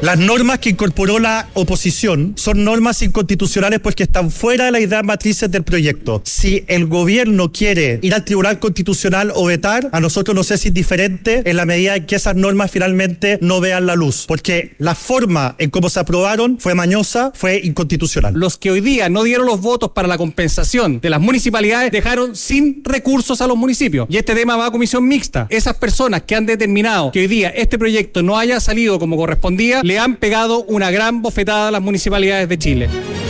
Las normas que incorporó la oposición son normas inconstitucionales porque están fuera de las ideas matrices del proyecto. Si el gobierno quiere ir al Tribunal Constitucional o vetar, a nosotros nos es indiferente en la medida en que esas normas finalmente no vean la luz, porque la forma en cómo se aprobaron fue mañosa, fue inconstitucional. Los que hoy día no dieron los votos para la compensación de las municipalidades dejaron sin recursos a los municipios. Y este tema va a comisión mixta. Esas personas que han determinado que hoy día este proyecto no haya salido como correspondía, le han pegado una gran bofetada a las municipalidades de Chile.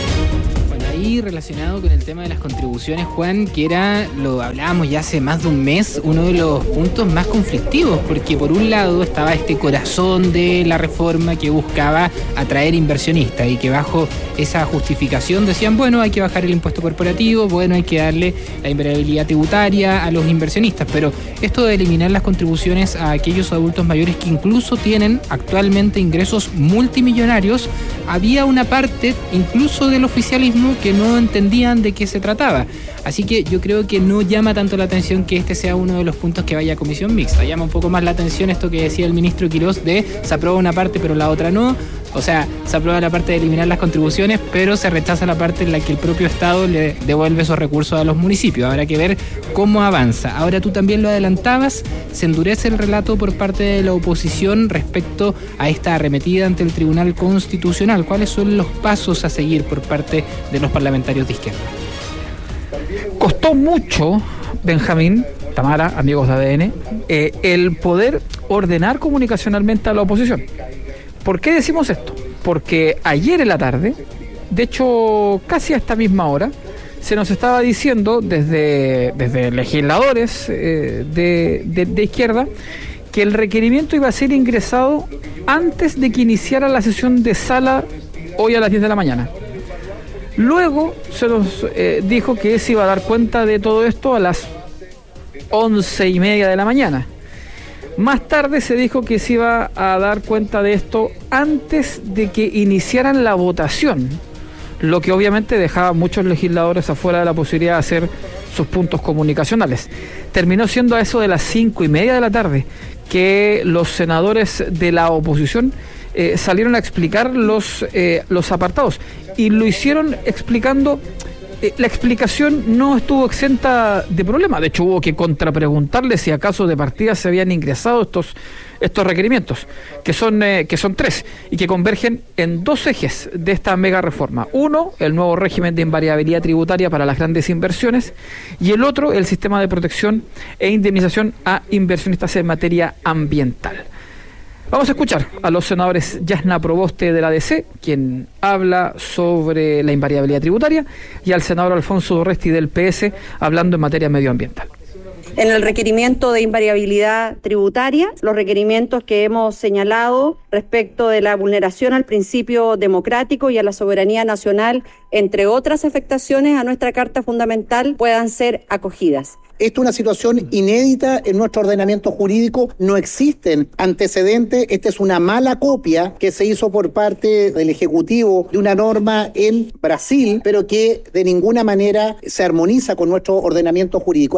Ahí relacionado con el tema de las contribuciones, Juan, que era, lo hablábamos ya hace más de un mes, uno de los puntos más conflictivos, porque por un lado estaba este corazón de la reforma que buscaba atraer inversionistas y que bajo esa justificación decían, bueno, hay que bajar el impuesto corporativo, bueno, hay que darle la invariabilidad tributaria a los inversionistas, pero esto de eliminar las contribuciones a aquellos adultos mayores que incluso tienen actualmente ingresos multimillonarios, había una parte incluso del oficialismo que no entendían de qué se trataba. Así que yo creo que no llama tanto la atención que este sea uno de los puntos que vaya a comisión mixta. Llama un poco más la atención esto que decía el ministro Quirós de se aprueba una parte pero la otra no. O sea, se aprueba la parte de eliminar las contribuciones, pero se rechaza la parte en la que el propio Estado le devuelve esos recursos a los municipios. Habrá que ver cómo avanza. Ahora tú también lo adelantabas, se endurece el relato por parte de la oposición respecto a esta arremetida ante el Tribunal Constitucional. ¿Cuáles son los pasos a seguir por parte de los parlamentarios de izquierda? Costó mucho, Benjamín, Tamara, amigos de ADN, el poder ordenar comunicacionalmente a la oposición. ¿Por qué decimos esto? Porque ayer en la tarde, de hecho casi a esta misma hora, se nos estaba diciendo desde legisladores de izquierda que el requerimiento iba a ser ingresado antes de que iniciara la sesión de sala hoy a las 10 de la mañana. Luego se nos dijo que se iba a dar cuenta de todo esto a las 11:30 de la mañana. Más tarde se dijo que se iba a dar cuenta de esto antes de que iniciaran la votación, lo que obviamente dejaba a muchos legisladores afuera de la posibilidad de hacer sus puntos comunicacionales. Terminó siendo a eso de las 5:30 de la tarde que los senadores de la oposición salieron a explicar los apartados, y lo hicieron explicando. La explicación no estuvo exenta de problema. De hecho, hubo que contrapreguntarle si acaso de partida se habían ingresado estos requerimientos, que son 3 y que convergen en 2 ejes de esta mega reforma. Uno, el nuevo régimen de invariabilidad tributaria para las grandes inversiones, y el otro, el sistema de protección e indemnización a inversionistas en materia ambiental. Vamos a escuchar a los senadores Yasna Proboste de la DC, quien habla sobre la invariabilidad tributaria, y al senador Alfonso Dorresti del PS, hablando en materia medioambiental. En el requerimiento de invariabilidad tributaria, los requerimientos que hemos señalado respecto de la vulneración al principio democrático y a la soberanía nacional, entre otras afectaciones a nuestra Carta Fundamental, puedan ser acogidas. Esto es una situación inédita en nuestro ordenamiento jurídico, no existen antecedentes, esta es una mala copia que se hizo por parte del Ejecutivo de una norma en Brasil, pero que de ninguna manera se armoniza con nuestro ordenamiento jurídico.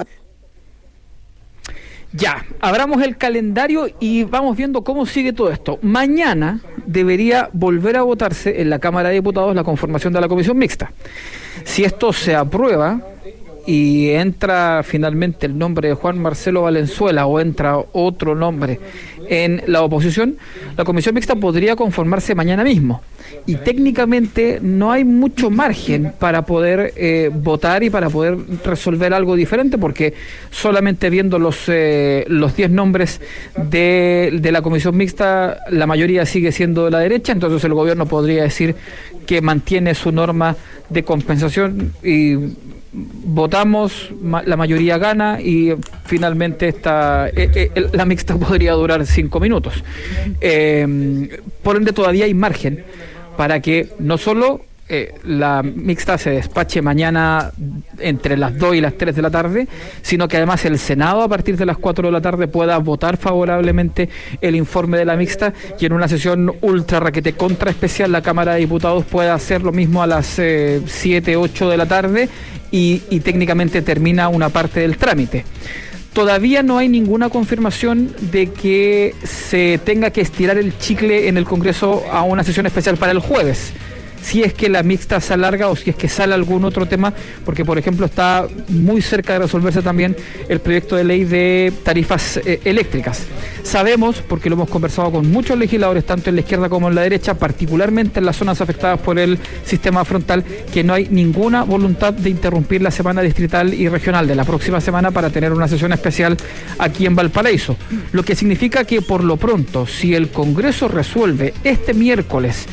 Ya, abramos el calendario y vamos viendo cómo sigue todo esto. Mañana debería volver a votarse en la Cámara de Diputados la conformación de la comisión mixta. Si esto se aprueba y entra finalmente el nombre de Juan Marcelo Valenzuela o entra otro nombre en la oposición, la comisión mixta podría conformarse mañana mismo. Y técnicamente no hay mucho margen para poder votar y para poder resolver algo diferente, porque solamente viendo los 10 nombres de la comisión mixta, la mayoría sigue siendo de la derecha, entonces el gobierno podría decir que mantiene su norma de compensación y votamos, la mayoría gana y finalmente la mixta podría durar 5 minutos. Por ende todavía hay margen para que no solo la mixta se despache mañana entre las 2 y las 3 de la tarde, sino que además el Senado a partir de las 4 de la tarde pueda votar favorablemente el informe de la mixta, y en una sesión ultra raquete contra especial la Cámara de Diputados pueda hacer lo mismo a las 7, 8 de la tarde y técnicamente termina una parte del trámite. Todavía no hay ninguna confirmación de que se tenga que estirar el chicle en el Congreso a una sesión especial para el jueves, si es que la mixta se alarga o si es que sale algún otro tema, porque por ejemplo está muy cerca de resolverse también el proyecto de ley de tarifas eléctricas. Sabemos, porque lo hemos conversado con muchos legisladores, tanto en la izquierda como en la derecha, particularmente en las zonas afectadas por el sistema frontal, que no hay ninguna voluntad de interrumpir la semana distrital y regional de la próxima semana para tener una sesión especial aquí en Valparaíso. Lo que significa que por lo pronto, si el Congreso resuelve este miércoles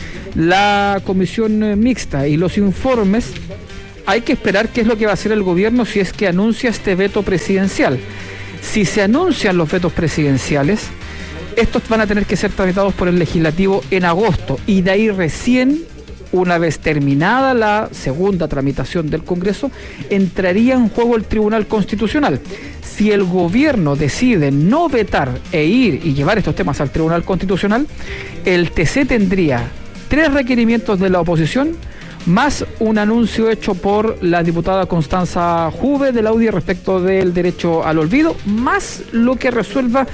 la comisión mixta y los informes, hay que esperar qué es lo que va a hacer el gobierno si es que anuncia este veto presidencial. Si se anuncian los vetos presidenciales, estos van a tener que ser tramitados por el legislativo en agosto, y de ahí recién, una vez terminada la segunda tramitación del Congreso, entraría en juego el Tribunal Constitucional. Si el gobierno decide no vetar e ir y llevar estos temas al Tribunal Constitucional, el TC tendría 3 requerimientos de la oposición, más un anuncio hecho por la diputada Constanza Juve de la UDI respecto del derecho al olvido, más lo que resuelva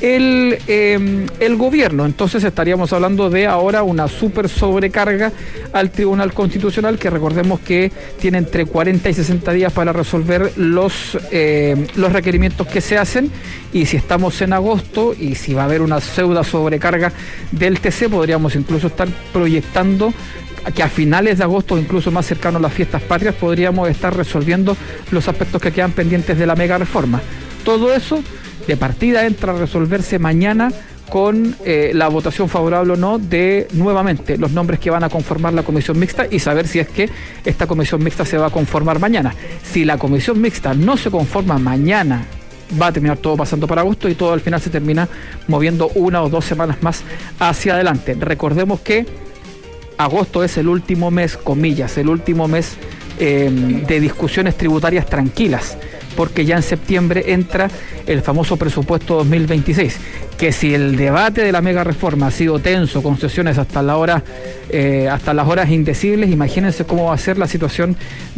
el gobierno. Entonces estaríamos hablando de ahora una súper sobrecarga al Tribunal Constitucional, que recordemos que tiene entre 40 y 60 días para resolver los requerimientos que se hacen, y si estamos en agosto y si va a haber una pseudo sobrecarga del TC, podríamos incluso estar proyectando que a finales de agosto, incluso más cercano a las fiestas patrias, podríamos estar resolviendo los aspectos que quedan pendientes de la mega reforma. Todo eso de partida entra a resolverse mañana con la votación favorable o no de nuevamente los nombres que van a conformar la comisión mixta, y saber si es que esta comisión mixta se va a conformar mañana. Si la comisión mixta no se conforma mañana, va a terminar todo pasando para agosto y todo al final se termina moviendo 1 o 2 semanas más hacia adelante. Recordemos que agosto es el último mes, comillas, el último mes de discusiones tributarias tranquilas, porque ya en septiembre entra el famoso presupuesto 2026, que si el debate de la mega reforma ha sido tenso, con sesiones hasta las horas indecibles, imagínense cómo va a ser la situación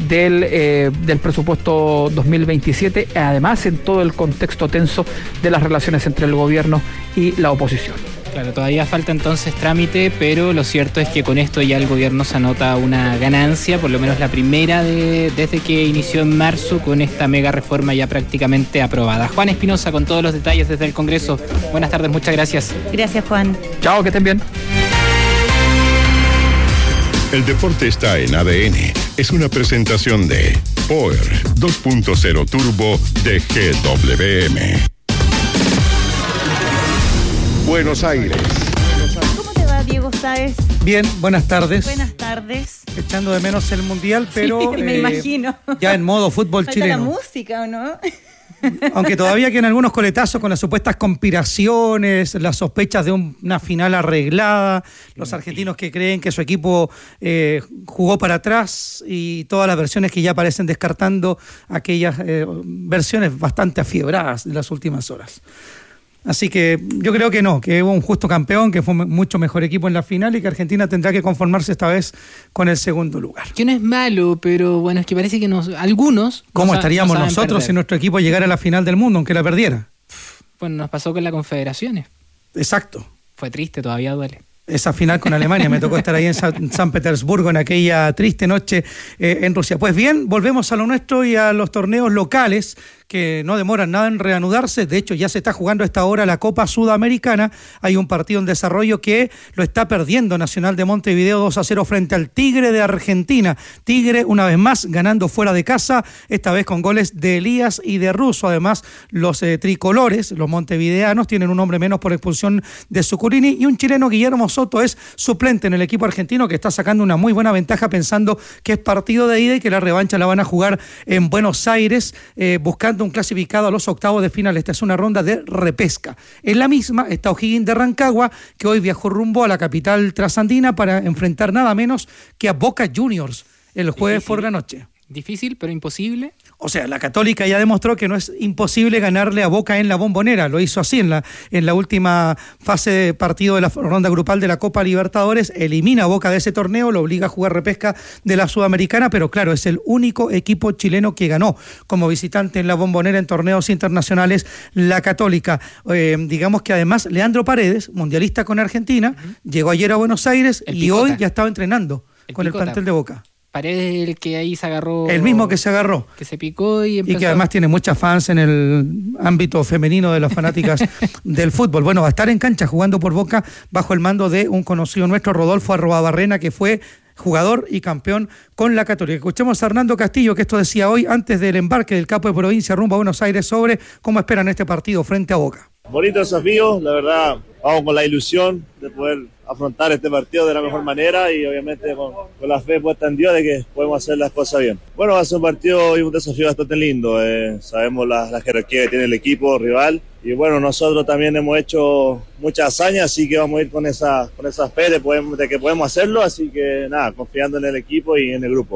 del presupuesto 2027, además en todo el contexto tenso de las relaciones entre el gobierno y la oposición. Claro, todavía falta entonces trámite, pero lo cierto es que con esto ya el gobierno se anota una ganancia, por lo menos la primera desde que inició en marzo, con esta mega reforma ya prácticamente aprobada. Juan Espinosa con todos los detalles desde el Congreso. Buenas tardes, muchas gracias. Gracias, Juan. Chao, que estén bien. El deporte está en ADN. Es una presentación de Power 2.0 Turbo de GWM. Buenos Aires. ¿Cómo te va, Diego Sáez? Bien, buenas tardes. Buenas tardes. Echando de menos el Mundial, pero... Sí, me imagino. Ya en modo fútbol Falta chileno. la música, ¿o no? Aunque todavía quedan algunos coletazos con las supuestas conspiraciones, las sospechas de una final arreglada, los argentinos que creen que su equipo jugó para atrás, y todas las versiones que ya aparecen descartando aquellas versiones bastante afiebradas de las últimas horas. Así que yo creo que no, que hubo un justo campeón, que fue mucho mejor equipo en la final, y que Argentina tendrá que conformarse esta vez con el segundo lugar. Que no es malo, pero bueno, es que parece que algunos... ¿Cómo estaríamos nosotros si nuestro equipo llegara a la final del mundo, aunque la perdiera? Bueno, nos pasó con la Confederaciones. Exacto. Fue triste, todavía duele. Esa final con Alemania, me tocó estar ahí en San Petersburgo en aquella triste noche en Rusia. Pues bien, volvemos a lo nuestro y a los torneos locales, que no demoran nada en reanudarse. De hecho, ya se está jugando a esta hora la Copa Sudamericana. Hay un partido en desarrollo que lo está perdiendo Nacional de Montevideo 2-0 frente al Tigre de Argentina. Tigre, una vez más, ganando fuera de casa, esta vez con goles de Elías y de Russo. Además, los tricolores, los montevideanos, tienen un hombre menos por expulsión de Zucurini, y un chileno, Guillermo Soto, es suplente en el equipo argentino, que está sacando una muy buena ventaja, pensando que es partido de ida y que la revancha la van a jugar en Buenos Aires, buscando un clasificado a los octavos de final. Esta es una ronda de repesca. En la misma está O'Higgins de Rancagua, que hoy viajó rumbo a la capital trasandina para enfrentar nada menos que a Boca Juniors el jueves por la noche. Difícil, pero imposible. O sea, la Católica ya demostró que no es imposible ganarle a Boca en la Bombonera. Lo hizo así en la última fase de partido de la ronda grupal de la Copa Libertadores. Elimina a Boca de ese torneo, lo obliga a jugar repesca de la Sudamericana, pero claro, es el único equipo chileno que ganó como visitante en la Bombonera en torneos internacionales la Católica. Digamos que además Leandro Paredes, mundialista con Argentina, llegó ayer a Buenos Aires y hoy ya estaba entrenando con el plantel de Boca. Paredes, el que ahí se agarró. El mismo que se agarró. Que se picó y empezó. Y que además tiene muchas fans en el ámbito femenino de las fanáticas del fútbol. Bueno, va a estar en cancha jugando por Boca bajo el mando de un conocido nuestro, Rodolfo Arroabarrena, que fue jugador y campeón con la Católica. Escuchemos a Hernando Castillo, que esto decía hoy antes del embarque del capo de provincia rumbo a Buenos Aires sobre cómo esperan este partido frente a Boca. Bonito desafío, la verdad, vamos con la ilusión de poder afrontar este partido de la mejor manera y obviamente con la fe puesta en Dios de que podemos hacer las cosas bien. Bueno, va a ser un partido y un desafío bastante lindo, sabemos la jerarquía que tiene el equipo rival y bueno, nosotros también hemos hecho muchas hazañas, así que vamos a ir con esa fe de que podemos hacerlo, así que nada, confiando en el equipo y en el grupo.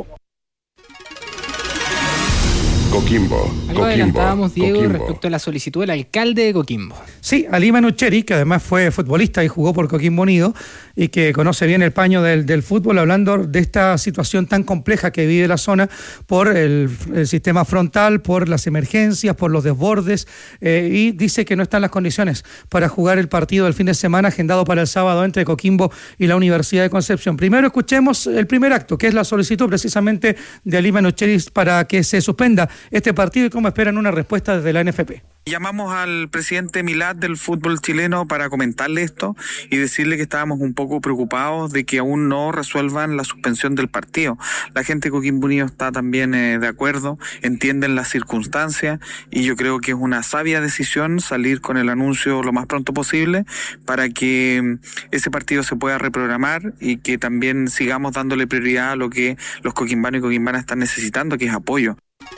Coquimbo. Algo adelantábamos, Diego, respecto a la solicitud del alcalde de Coquimbo. Sí, Ali Manucheri, que además fue futbolista y jugó por Coquimbo Unido y que conoce bien el paño del fútbol, hablando de esta situación tan compleja que vive la zona por el sistema frontal, por las emergencias, por los desbordes, y dice que no están las condiciones para jugar el partido del fin de semana agendado para el sábado entre Coquimbo y la Universidad de Concepción. Primero escuchemos el primer acto, que es la solicitud precisamente de Ali Manucheri para que se suspenda este partido y cómo esperan una respuesta desde la NFP. Llamamos al presidente Milad del fútbol chileno para comentarle esto y decirle que estábamos un poco preocupados de que aún no resuelvan la suspensión del partido. La gente de Coquimbo Unido está también de acuerdo, entienden las circunstancias y yo creo que es una sabia decisión salir con el anuncio lo más pronto posible para que ese partido se pueda reprogramar y que también sigamos dándole prioridad a lo que los coquimbanos y coquimbanas están necesitando, que es apoyo.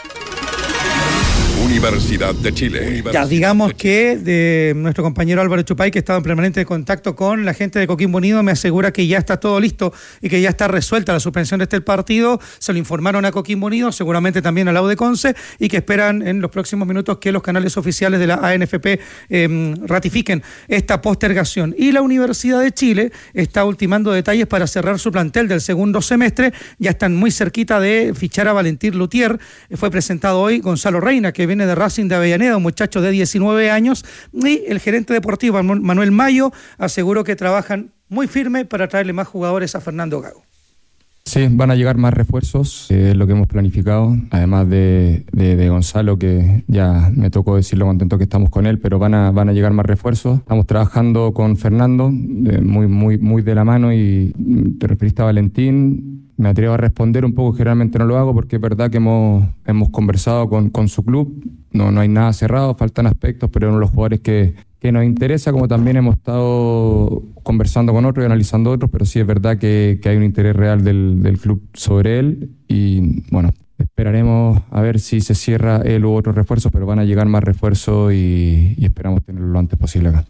Universidad de Chile. Ya, digamos que de nuestro compañero Álvaro Chupay, que estaba en permanente contacto con la gente de Coquimbo Unido, me asegura que ya está todo listo y que ya está resuelta la suspensión de este partido. Se lo informaron a Coquimbo Unido, seguramente también a la U de Conce, y que esperan en los próximos minutos que los canales oficiales de la ANFP ratifiquen esta postergación. Y la Universidad de Chile está ultimando detalles para cerrar su plantel del segundo semestre. Ya están muy cerquita de fichar a Valentín Lutier. Fue presentado hoy Gonzalo Reina, que viene de Racing de Avellaneda, un muchacho de 19 años, y el gerente deportivo Manuel Mayo aseguró que trabajan muy firme para traerle más jugadores a Fernando Gago. Sí, van a llegar más refuerzos, es lo que hemos planificado, además de Gonzalo, que ya me tocó decir lo contento que estamos con él, pero van a llegar más refuerzos. Estamos trabajando con Fernando, muy de la mano, y te referiste a Valentín. Me atrevo a responder un poco, generalmente no lo hago porque es verdad que hemos conversado con su club, no hay nada cerrado, faltan aspectos, pero es uno de los jugadores que nos interesa, como también hemos estado conversando con otros y analizando otros, pero sí es verdad que hay un interés real del club sobre él y bueno, esperaremos a ver si se cierra él u otros refuerzos, pero van a llegar más refuerzos y esperamos tenerlo lo antes posible acá.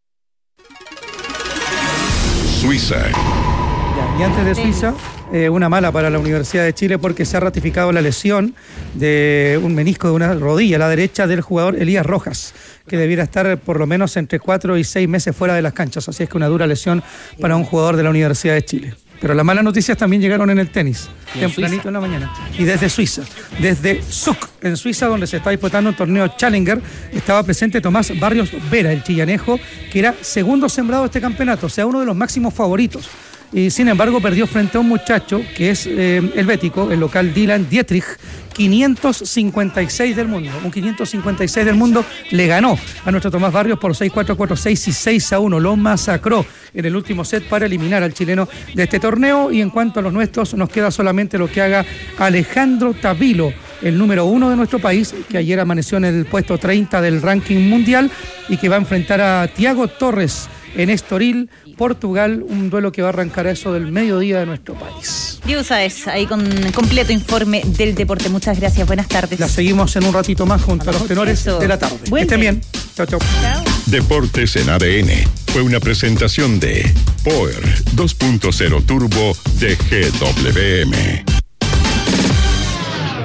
Suiza. Y antes de Suiza, una mala para la Universidad de Chile porque se ha ratificado la lesión de un menisco de una rodilla, la derecha, del jugador Elías Rojas, que debiera estar por lo menos entre 4 y 6 meses fuera de las canchas. Así es que una dura lesión para un jugador de la Universidad de Chile. Pero las malas noticias también llegaron en el tenis, tempranito en la mañana. Y desde Suiza, desde Zug, en Suiza, donde se está disputando un torneo Challenger, estaba presente Tomás Barrios Vera, el chillanejo, que era segundo sembrado de este campeonato, o sea, uno de los máximos favoritos. Y sin embargo perdió frente a un muchacho que es helvético, el local Dylan Dietrich, 556 del mundo. Un 556 del mundo le ganó a nuestro Tomás Barrios por 6-4, 4-6 y 6-1. Lo masacró en el último set para eliminar al chileno de este torneo. Y en cuanto a los nuestros, nos queda solamente lo que haga Alejandro Tavilo, el número 1 de nuestro país, que ayer amaneció en el puesto 30 del ranking mundial y que va a enfrentar a Tiago Torres en Estoril, Portugal, un duelo que va a arrancar a eso del mediodía de nuestro país. Diego Sáez, ahí con completo informe del deporte. Muchas gracias, buenas tardes. La seguimos en un ratito más junto a los tenores de la tarde. Que estén bien. Chao, chao. Deportes en ADN fue una presentación de Power 2.0 Turbo de GWM.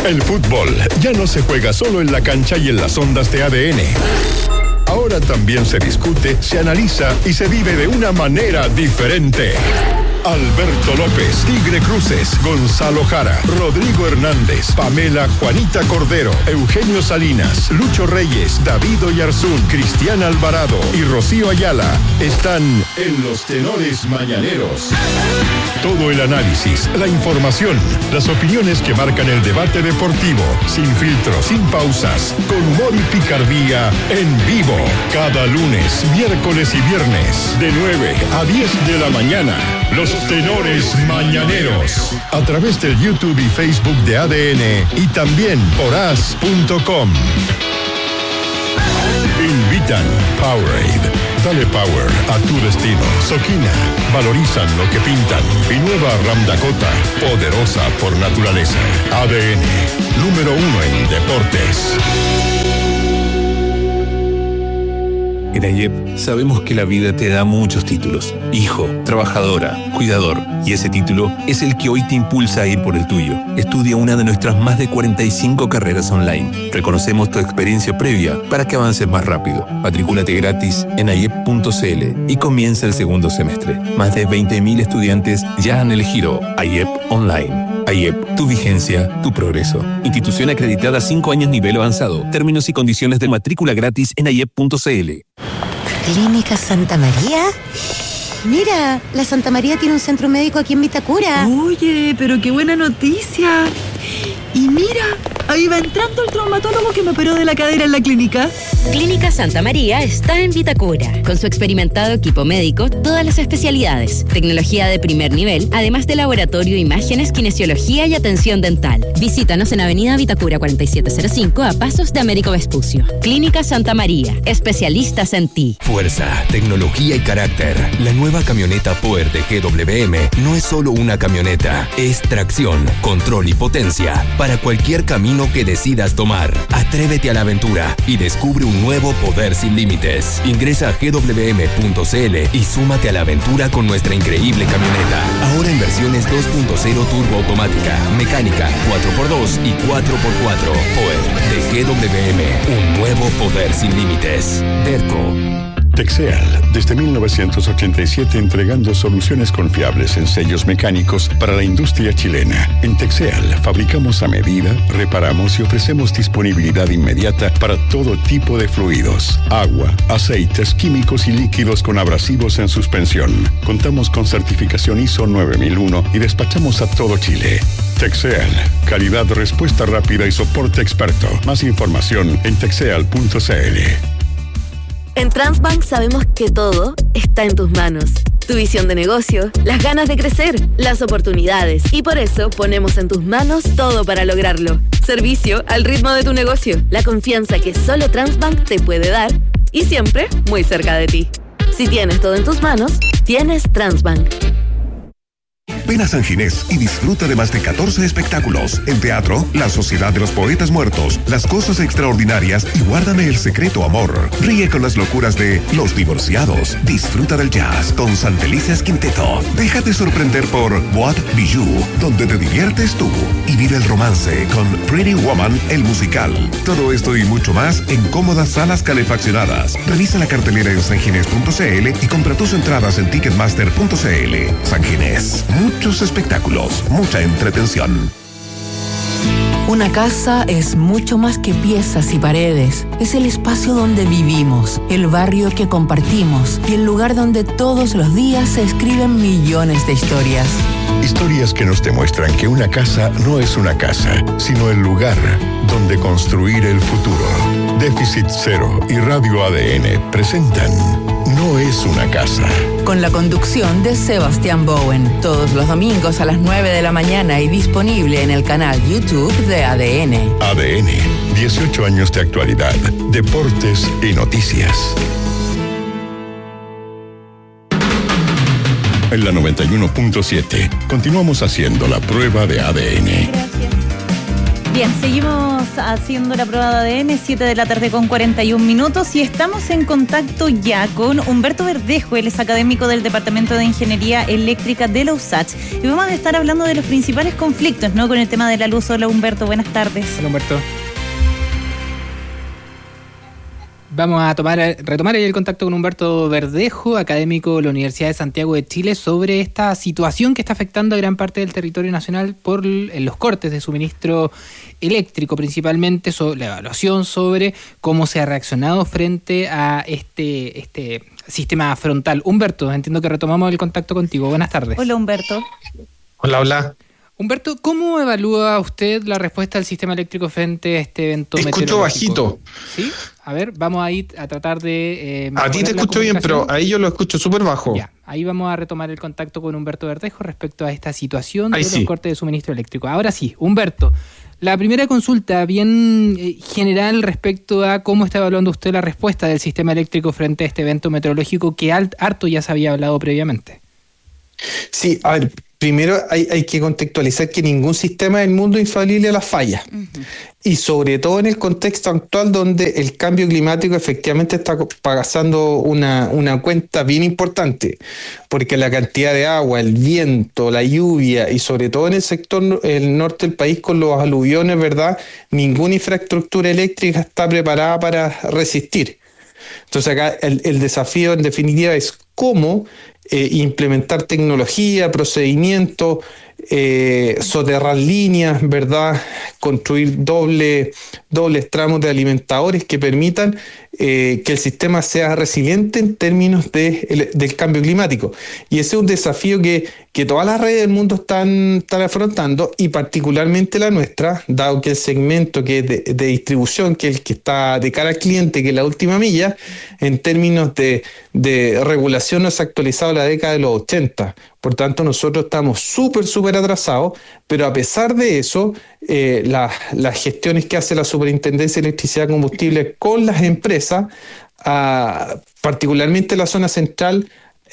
El fútbol ya no se juega solo en la cancha y en las ondas de ADN. Ahora también se discute, se analiza y se vive de una manera diferente. Alberto López, Tigre Cruces, Gonzalo Jara, Rodrigo Hernández, Pamela Juanita Cordero, Eugenio Salinas, Lucho Reyes, David Oyarzún, Cristian Alvarado y Rocío Ayala están en los Tenores Mañaneros. Todo el análisis, la información, las opiniones que marcan el debate deportivo, sin filtros, sin pausas, con humor y picardía, en vivo. Cada lunes, miércoles y viernes, de 9 a 10 de la mañana. Los Tenores Mañaneros, a través del YouTube y Facebook de ADN y también por as.com. Invitan Powerade. Dale power a tu destino. Soquina, valorizan lo que pintan. Y nueva Ram Dakota, poderosa por naturaleza. ADN, número 1 en deportes. En AYEP sabemos que la vida te da muchos títulos. Hijo, trabajadora, cuidador. Y ese título es el que hoy te impulsa a ir por el tuyo. Estudia una de nuestras más de 45 carreras online. Reconocemos tu experiencia previa para que avances más rápido. Matricúlate gratis en ayep.cl y comienza el segundo semestre. Más de 20.000 estudiantes ya han elegido AYEP Online. AYEP, tu vigencia, tu progreso. Institución acreditada 5 años nivel avanzado. Términos y condiciones de matrícula gratis en ayep.cl. ¿Clínica Santa María? Mira, la Santa María tiene un centro médico aquí en Vitacura. Oye, pero qué buena noticia. Y mira, ahí va entrando el traumatólogo que me operó de la cadera en la clínica. Clínica Santa María está en Vitacura. Con su experimentado equipo médico, todas las especialidades, tecnología de primer nivel, además de laboratorio, imágenes, kinesiología y atención dental. Visítanos en Avenida Vitacura 4705 a pasos de Américo Vespucio. Clínica Santa María, especialistas en ti. Fuerza, tecnología y carácter. La nueva camioneta Power de GWM no es solo una camioneta, es tracción, control y potencia para cualquier camino que decidas tomar. Atrévete a la aventura y descubre un nuevo poder sin límites. Ingresa a gwm.cl y súmate a la aventura con nuestra increíble camioneta. Ahora en versiones 2.0 turbo automática, mecánica, 4x2 y 4x4. Power de GWM, un nuevo poder sin límites. Derco. Texeal, desde 1987 entregando soluciones confiables en sellos mecánicos para la industria chilena. En Texeal fabricamos a medida, reparamos y ofrecemos disponibilidad inmediata para todo tipo de fluidos, agua, aceites, químicos y líquidos con abrasivos en suspensión. Contamos con certificación ISO 9001 y despachamos a todo Chile. Texeal, calidad, respuesta rápida y soporte experto. Más información en texeal.cl. En Transbank sabemos que todo está en tus manos. Tu visión de negocio, las ganas de crecer, las oportunidades. Y por eso ponemos en tus manos todo para lograrlo. Servicio al ritmo de tu negocio. La confianza que solo Transbank te puede dar. Y siempre muy cerca de ti. Si tienes todo en tus manos, tienes Transbank. Ven a San Ginés y disfruta de más de 14 espectáculos. En teatro, La Sociedad de los Poetas Muertos, Las Cosas Extraordinarias y Guárdame el Secreto Amor. Ríe con las locuras de Los Divorciados. Disfruta del jazz con San Felices Quinteto. Déjate sorprender por Boîte Bijou, donde te diviertes tú. Y vive el romance con Pretty Woman, el musical. Todo esto y mucho más en cómodas salas calefaccionadas. Revisa la cartelera en sanginés.cl y compra tus entradas en ticketmaster.cl. San Ginés. Muchos espectáculos, mucha entretención. Una casa es mucho más que piezas y paredes. Es el espacio donde vivimos, el barrio que compartimos y el lugar donde todos los días se escriben millones de historias. Historias que nos demuestran que una casa no es una casa, sino el lugar donde construir el futuro. Déficit Cero y Radio ADN presentan No es una casa. Con la conducción de Sebastián Bowen. Todos los domingos a las 9 de la mañana y disponible en el canal YouTube de ADN. ADN, 18 años de actualidad, deportes y noticias. En la 91.7 continuamos haciendo la prueba de ADN. Bien, seguimos haciendo la prueba de ADN, 7 de la tarde con 41 minutos y estamos en contacto ya con Humberto Verdejo, él es académico del Departamento de Ingeniería Eléctrica de la USACH y vamos a estar hablando de los principales conflictos, ¿no? Con el tema de la luz. Hola Humberto, buenas tardes. Hola Humberto. Vamos a retomar el contacto con Humberto Verdejo, académico de la Universidad de Santiago de Chile, sobre esta situación que está afectando a gran parte del territorio nacional por los cortes de suministro eléctrico, principalmente sobre la evaluación sobre cómo se ha reaccionado frente a este sistema frontal. Humberto, entiendo que retomamos el contacto contigo. Buenas tardes. Hola Humberto. Hola. Humberto, ¿cómo evalúa usted la respuesta del sistema eléctrico frente a este evento meteorológico? Escucho bajito. ¿Sí? A ver, vamos a ir a tratar de... a ti te escucho bien, pero ahí yo lo escucho súper bajo. Ya, ahí vamos a retomar el contacto con Humberto Verdejo respecto a esta situación de los cortes de suministro eléctrico. Ahora sí, Humberto, la primera consulta bien general respecto a cómo está evaluando usted la respuesta del sistema eléctrico frente a este evento meteorológico que harto ya se había hablado previamente. Sí, a ver, primero hay que contextualizar que ningún sistema del mundo es infalible a las fallas. Uh-huh. Y sobre todo en el contexto actual donde el cambio climático efectivamente está pasando una cuenta bien importante, porque la cantidad de agua, el viento, la lluvia y sobre todo en el sector el norte del país con los aluviones, ¿verdad? Ninguna infraestructura eléctrica está preparada para resistir. Entonces acá el desafío en definitiva es cómo implementar tecnología, procedimientos, soterrar líneas, ¿verdad? Construir dobles tramos de alimentadores que permitan que el sistema sea resiliente en términos del cambio climático. Y ese es un desafío que todas las redes del mundo están afrontando, y particularmente la nuestra, dado que el segmento que es de distribución, que es el que está de cara al cliente, que es la última milla, en términos de regulación no se ha actualizado la década de los 80. Por tanto, nosotros estamos súper atrasados, pero a pesar de eso, las gestiones que hace la Superintendencia de Electricidad y Combustible con las empresas, particularmente la zona central,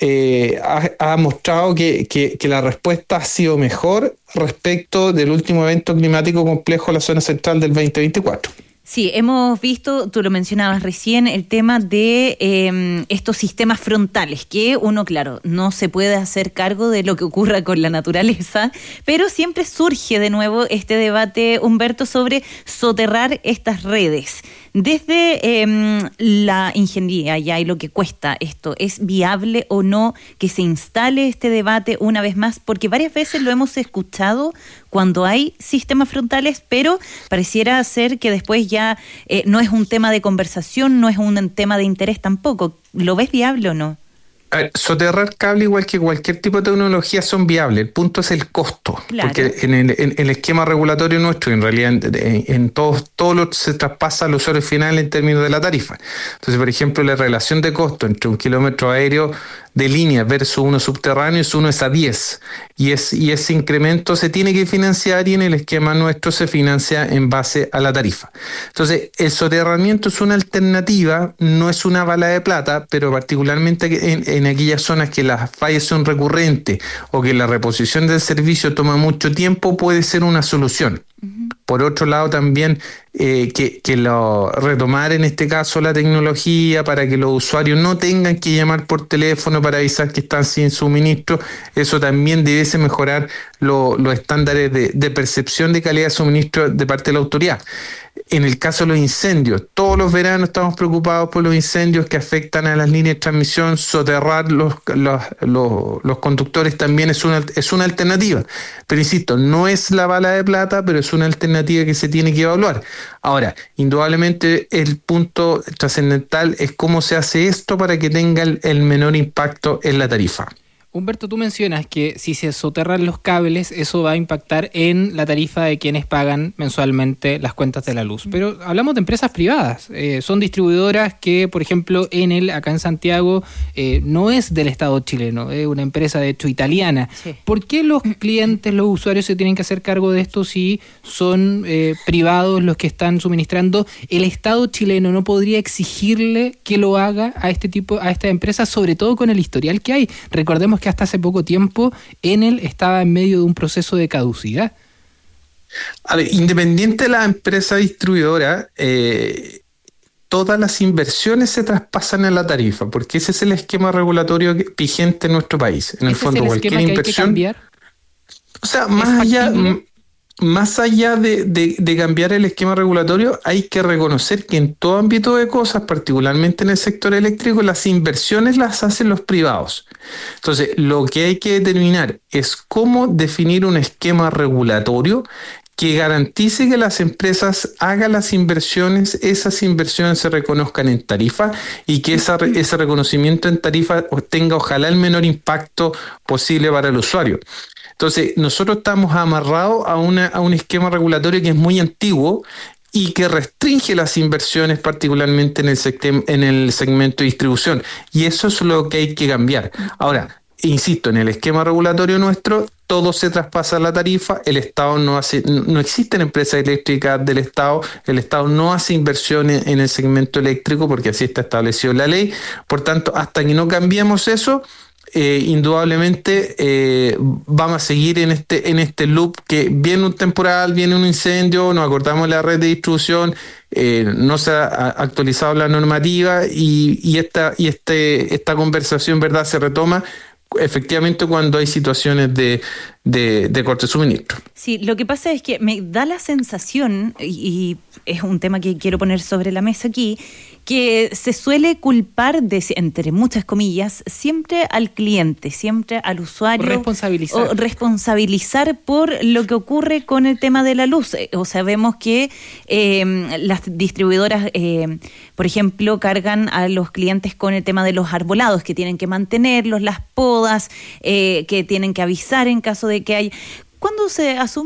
ha mostrado que la respuesta ha sido mejor respecto del último evento climático complejo en la zona central del 2024. Sí, hemos visto, tú lo mencionabas recién, el tema de estos sistemas frontales, que uno, claro, no se puede hacer cargo de lo que ocurra con la naturaleza, pero siempre surge de nuevo este debate, Humberto, sobre soterrar estas redes. Desde la ingeniería ya y lo que cuesta esto, ¿es viable o no que se instale este debate una vez más? Porque varias veces lo hemos escuchado cuando hay sistemas frontales, pero pareciera ser que después ya no es un tema de conversación, no es un tema de interés tampoco. ¿Lo ves viable o no? A ver, soterrar cable igual que cualquier tipo de tecnología son viables. El punto es el costo. Claro. Porque en el esquema regulatorio nuestro, en realidad en todo lo se traspasa al usuario final en términos de la tarifa. Entonces, por ejemplo, la relación de costo entre un kilómetro aéreo de línea versus uno subterráneo uno es a 10. Y ese incremento se tiene que financiar, y en el esquema nuestro se financia en base a la tarifa. Entonces, el soterramiento es una alternativa, no es una bala de plata, pero particularmente en aquellas zonas que las fallas son recurrentes o que la reposición del servicio toma mucho tiempo, puede ser una solución. Uh-huh. Por otro lado, también retomar en este caso la tecnología para que los usuarios no tengan que llamar por teléfono para avisar que están sin suministro. Eso también debiese mejorar los estándares de percepción de calidad de suministro de parte de la autoridad. En el caso de los incendios, todos los veranos estamos preocupados por los incendios que afectan a las líneas de transmisión. Soterrar los conductores también es una alternativa. Pero insisto, no es la bala de plata, pero es una alternativa que se tiene que evaluar. Ahora, indudablemente el punto trascendental es cómo se hace esto para que tenga el menor impacto en la tarifa. Humberto, tú mencionas que si se soterran los cables, eso va a impactar en la tarifa de quienes pagan mensualmente las cuentas de la luz. Pero hablamos de empresas privadas. Son distribuidoras que, por ejemplo, Enel, acá en Santiago, no es del Estado chileno, es una empresa, de hecho, italiana. Sí. ¿Por qué los clientes, los usuarios, se tienen que hacer cargo de esto si son privados los que están suministrando? ¿El Estado chileno no podría exigirle que lo haga a esta empresa, sobre todo con el historial que hay? Recordemos que hasta hace poco tiempo Enel estaba en medio de un proceso de caducidad. A ver, independiente de la empresa distribuidora, todas las inversiones se traspasan en la tarifa, porque ese es el esquema regulatorio vigente en nuestro país. En el fondo, cualquier inversión. O sea, más allá de cambiar el esquema regulatorio, hay que reconocer que en todo ámbito de cosas, particularmente en el sector eléctrico, las inversiones las hacen los privados. Entonces, lo que hay que determinar es cómo definir un esquema regulatorio que garantice que las empresas hagan las inversiones, esas inversiones se reconozcan en tarifa y que ese reconocimiento en tarifa tenga ojalá el menor impacto posible para el usuario. Entonces, nosotros estamos amarrados a un esquema regulatorio que es muy antiguo y que restringe las inversiones, particularmente en el segmento de distribución. Y eso es lo que hay que cambiar. Ahora, insisto, en el esquema regulatorio nuestro, todo se traspasa a la tarifa, el Estado no existen empresas eléctricas del Estado, el Estado no hace inversiones en el segmento eléctrico porque así está establecido en la ley. Por tanto, hasta que no cambiemos eso, indudablemente vamos a seguir en este loop que viene un temporal, viene un incendio, nos acordamos de la red de distribución, no se ha actualizado la normativa y esta conversación, ¿verdad?, se retoma efectivamente cuando hay situaciones de corte de suministro. Sí, lo que pasa es que me da la sensación, y es un tema que quiero poner sobre la mesa aquí, que se suele culpar, entre muchas comillas, siempre al cliente, siempre al usuario. Responsabilizar por lo que ocurre con el tema de la luz. O sea, vemos que las distribuidoras, por ejemplo, cargan a los clientes con el tema de los arbolados, que tienen que mantenerlos, las podas, que tienen que avisar en caso de que hay... ¿Cuándo se asume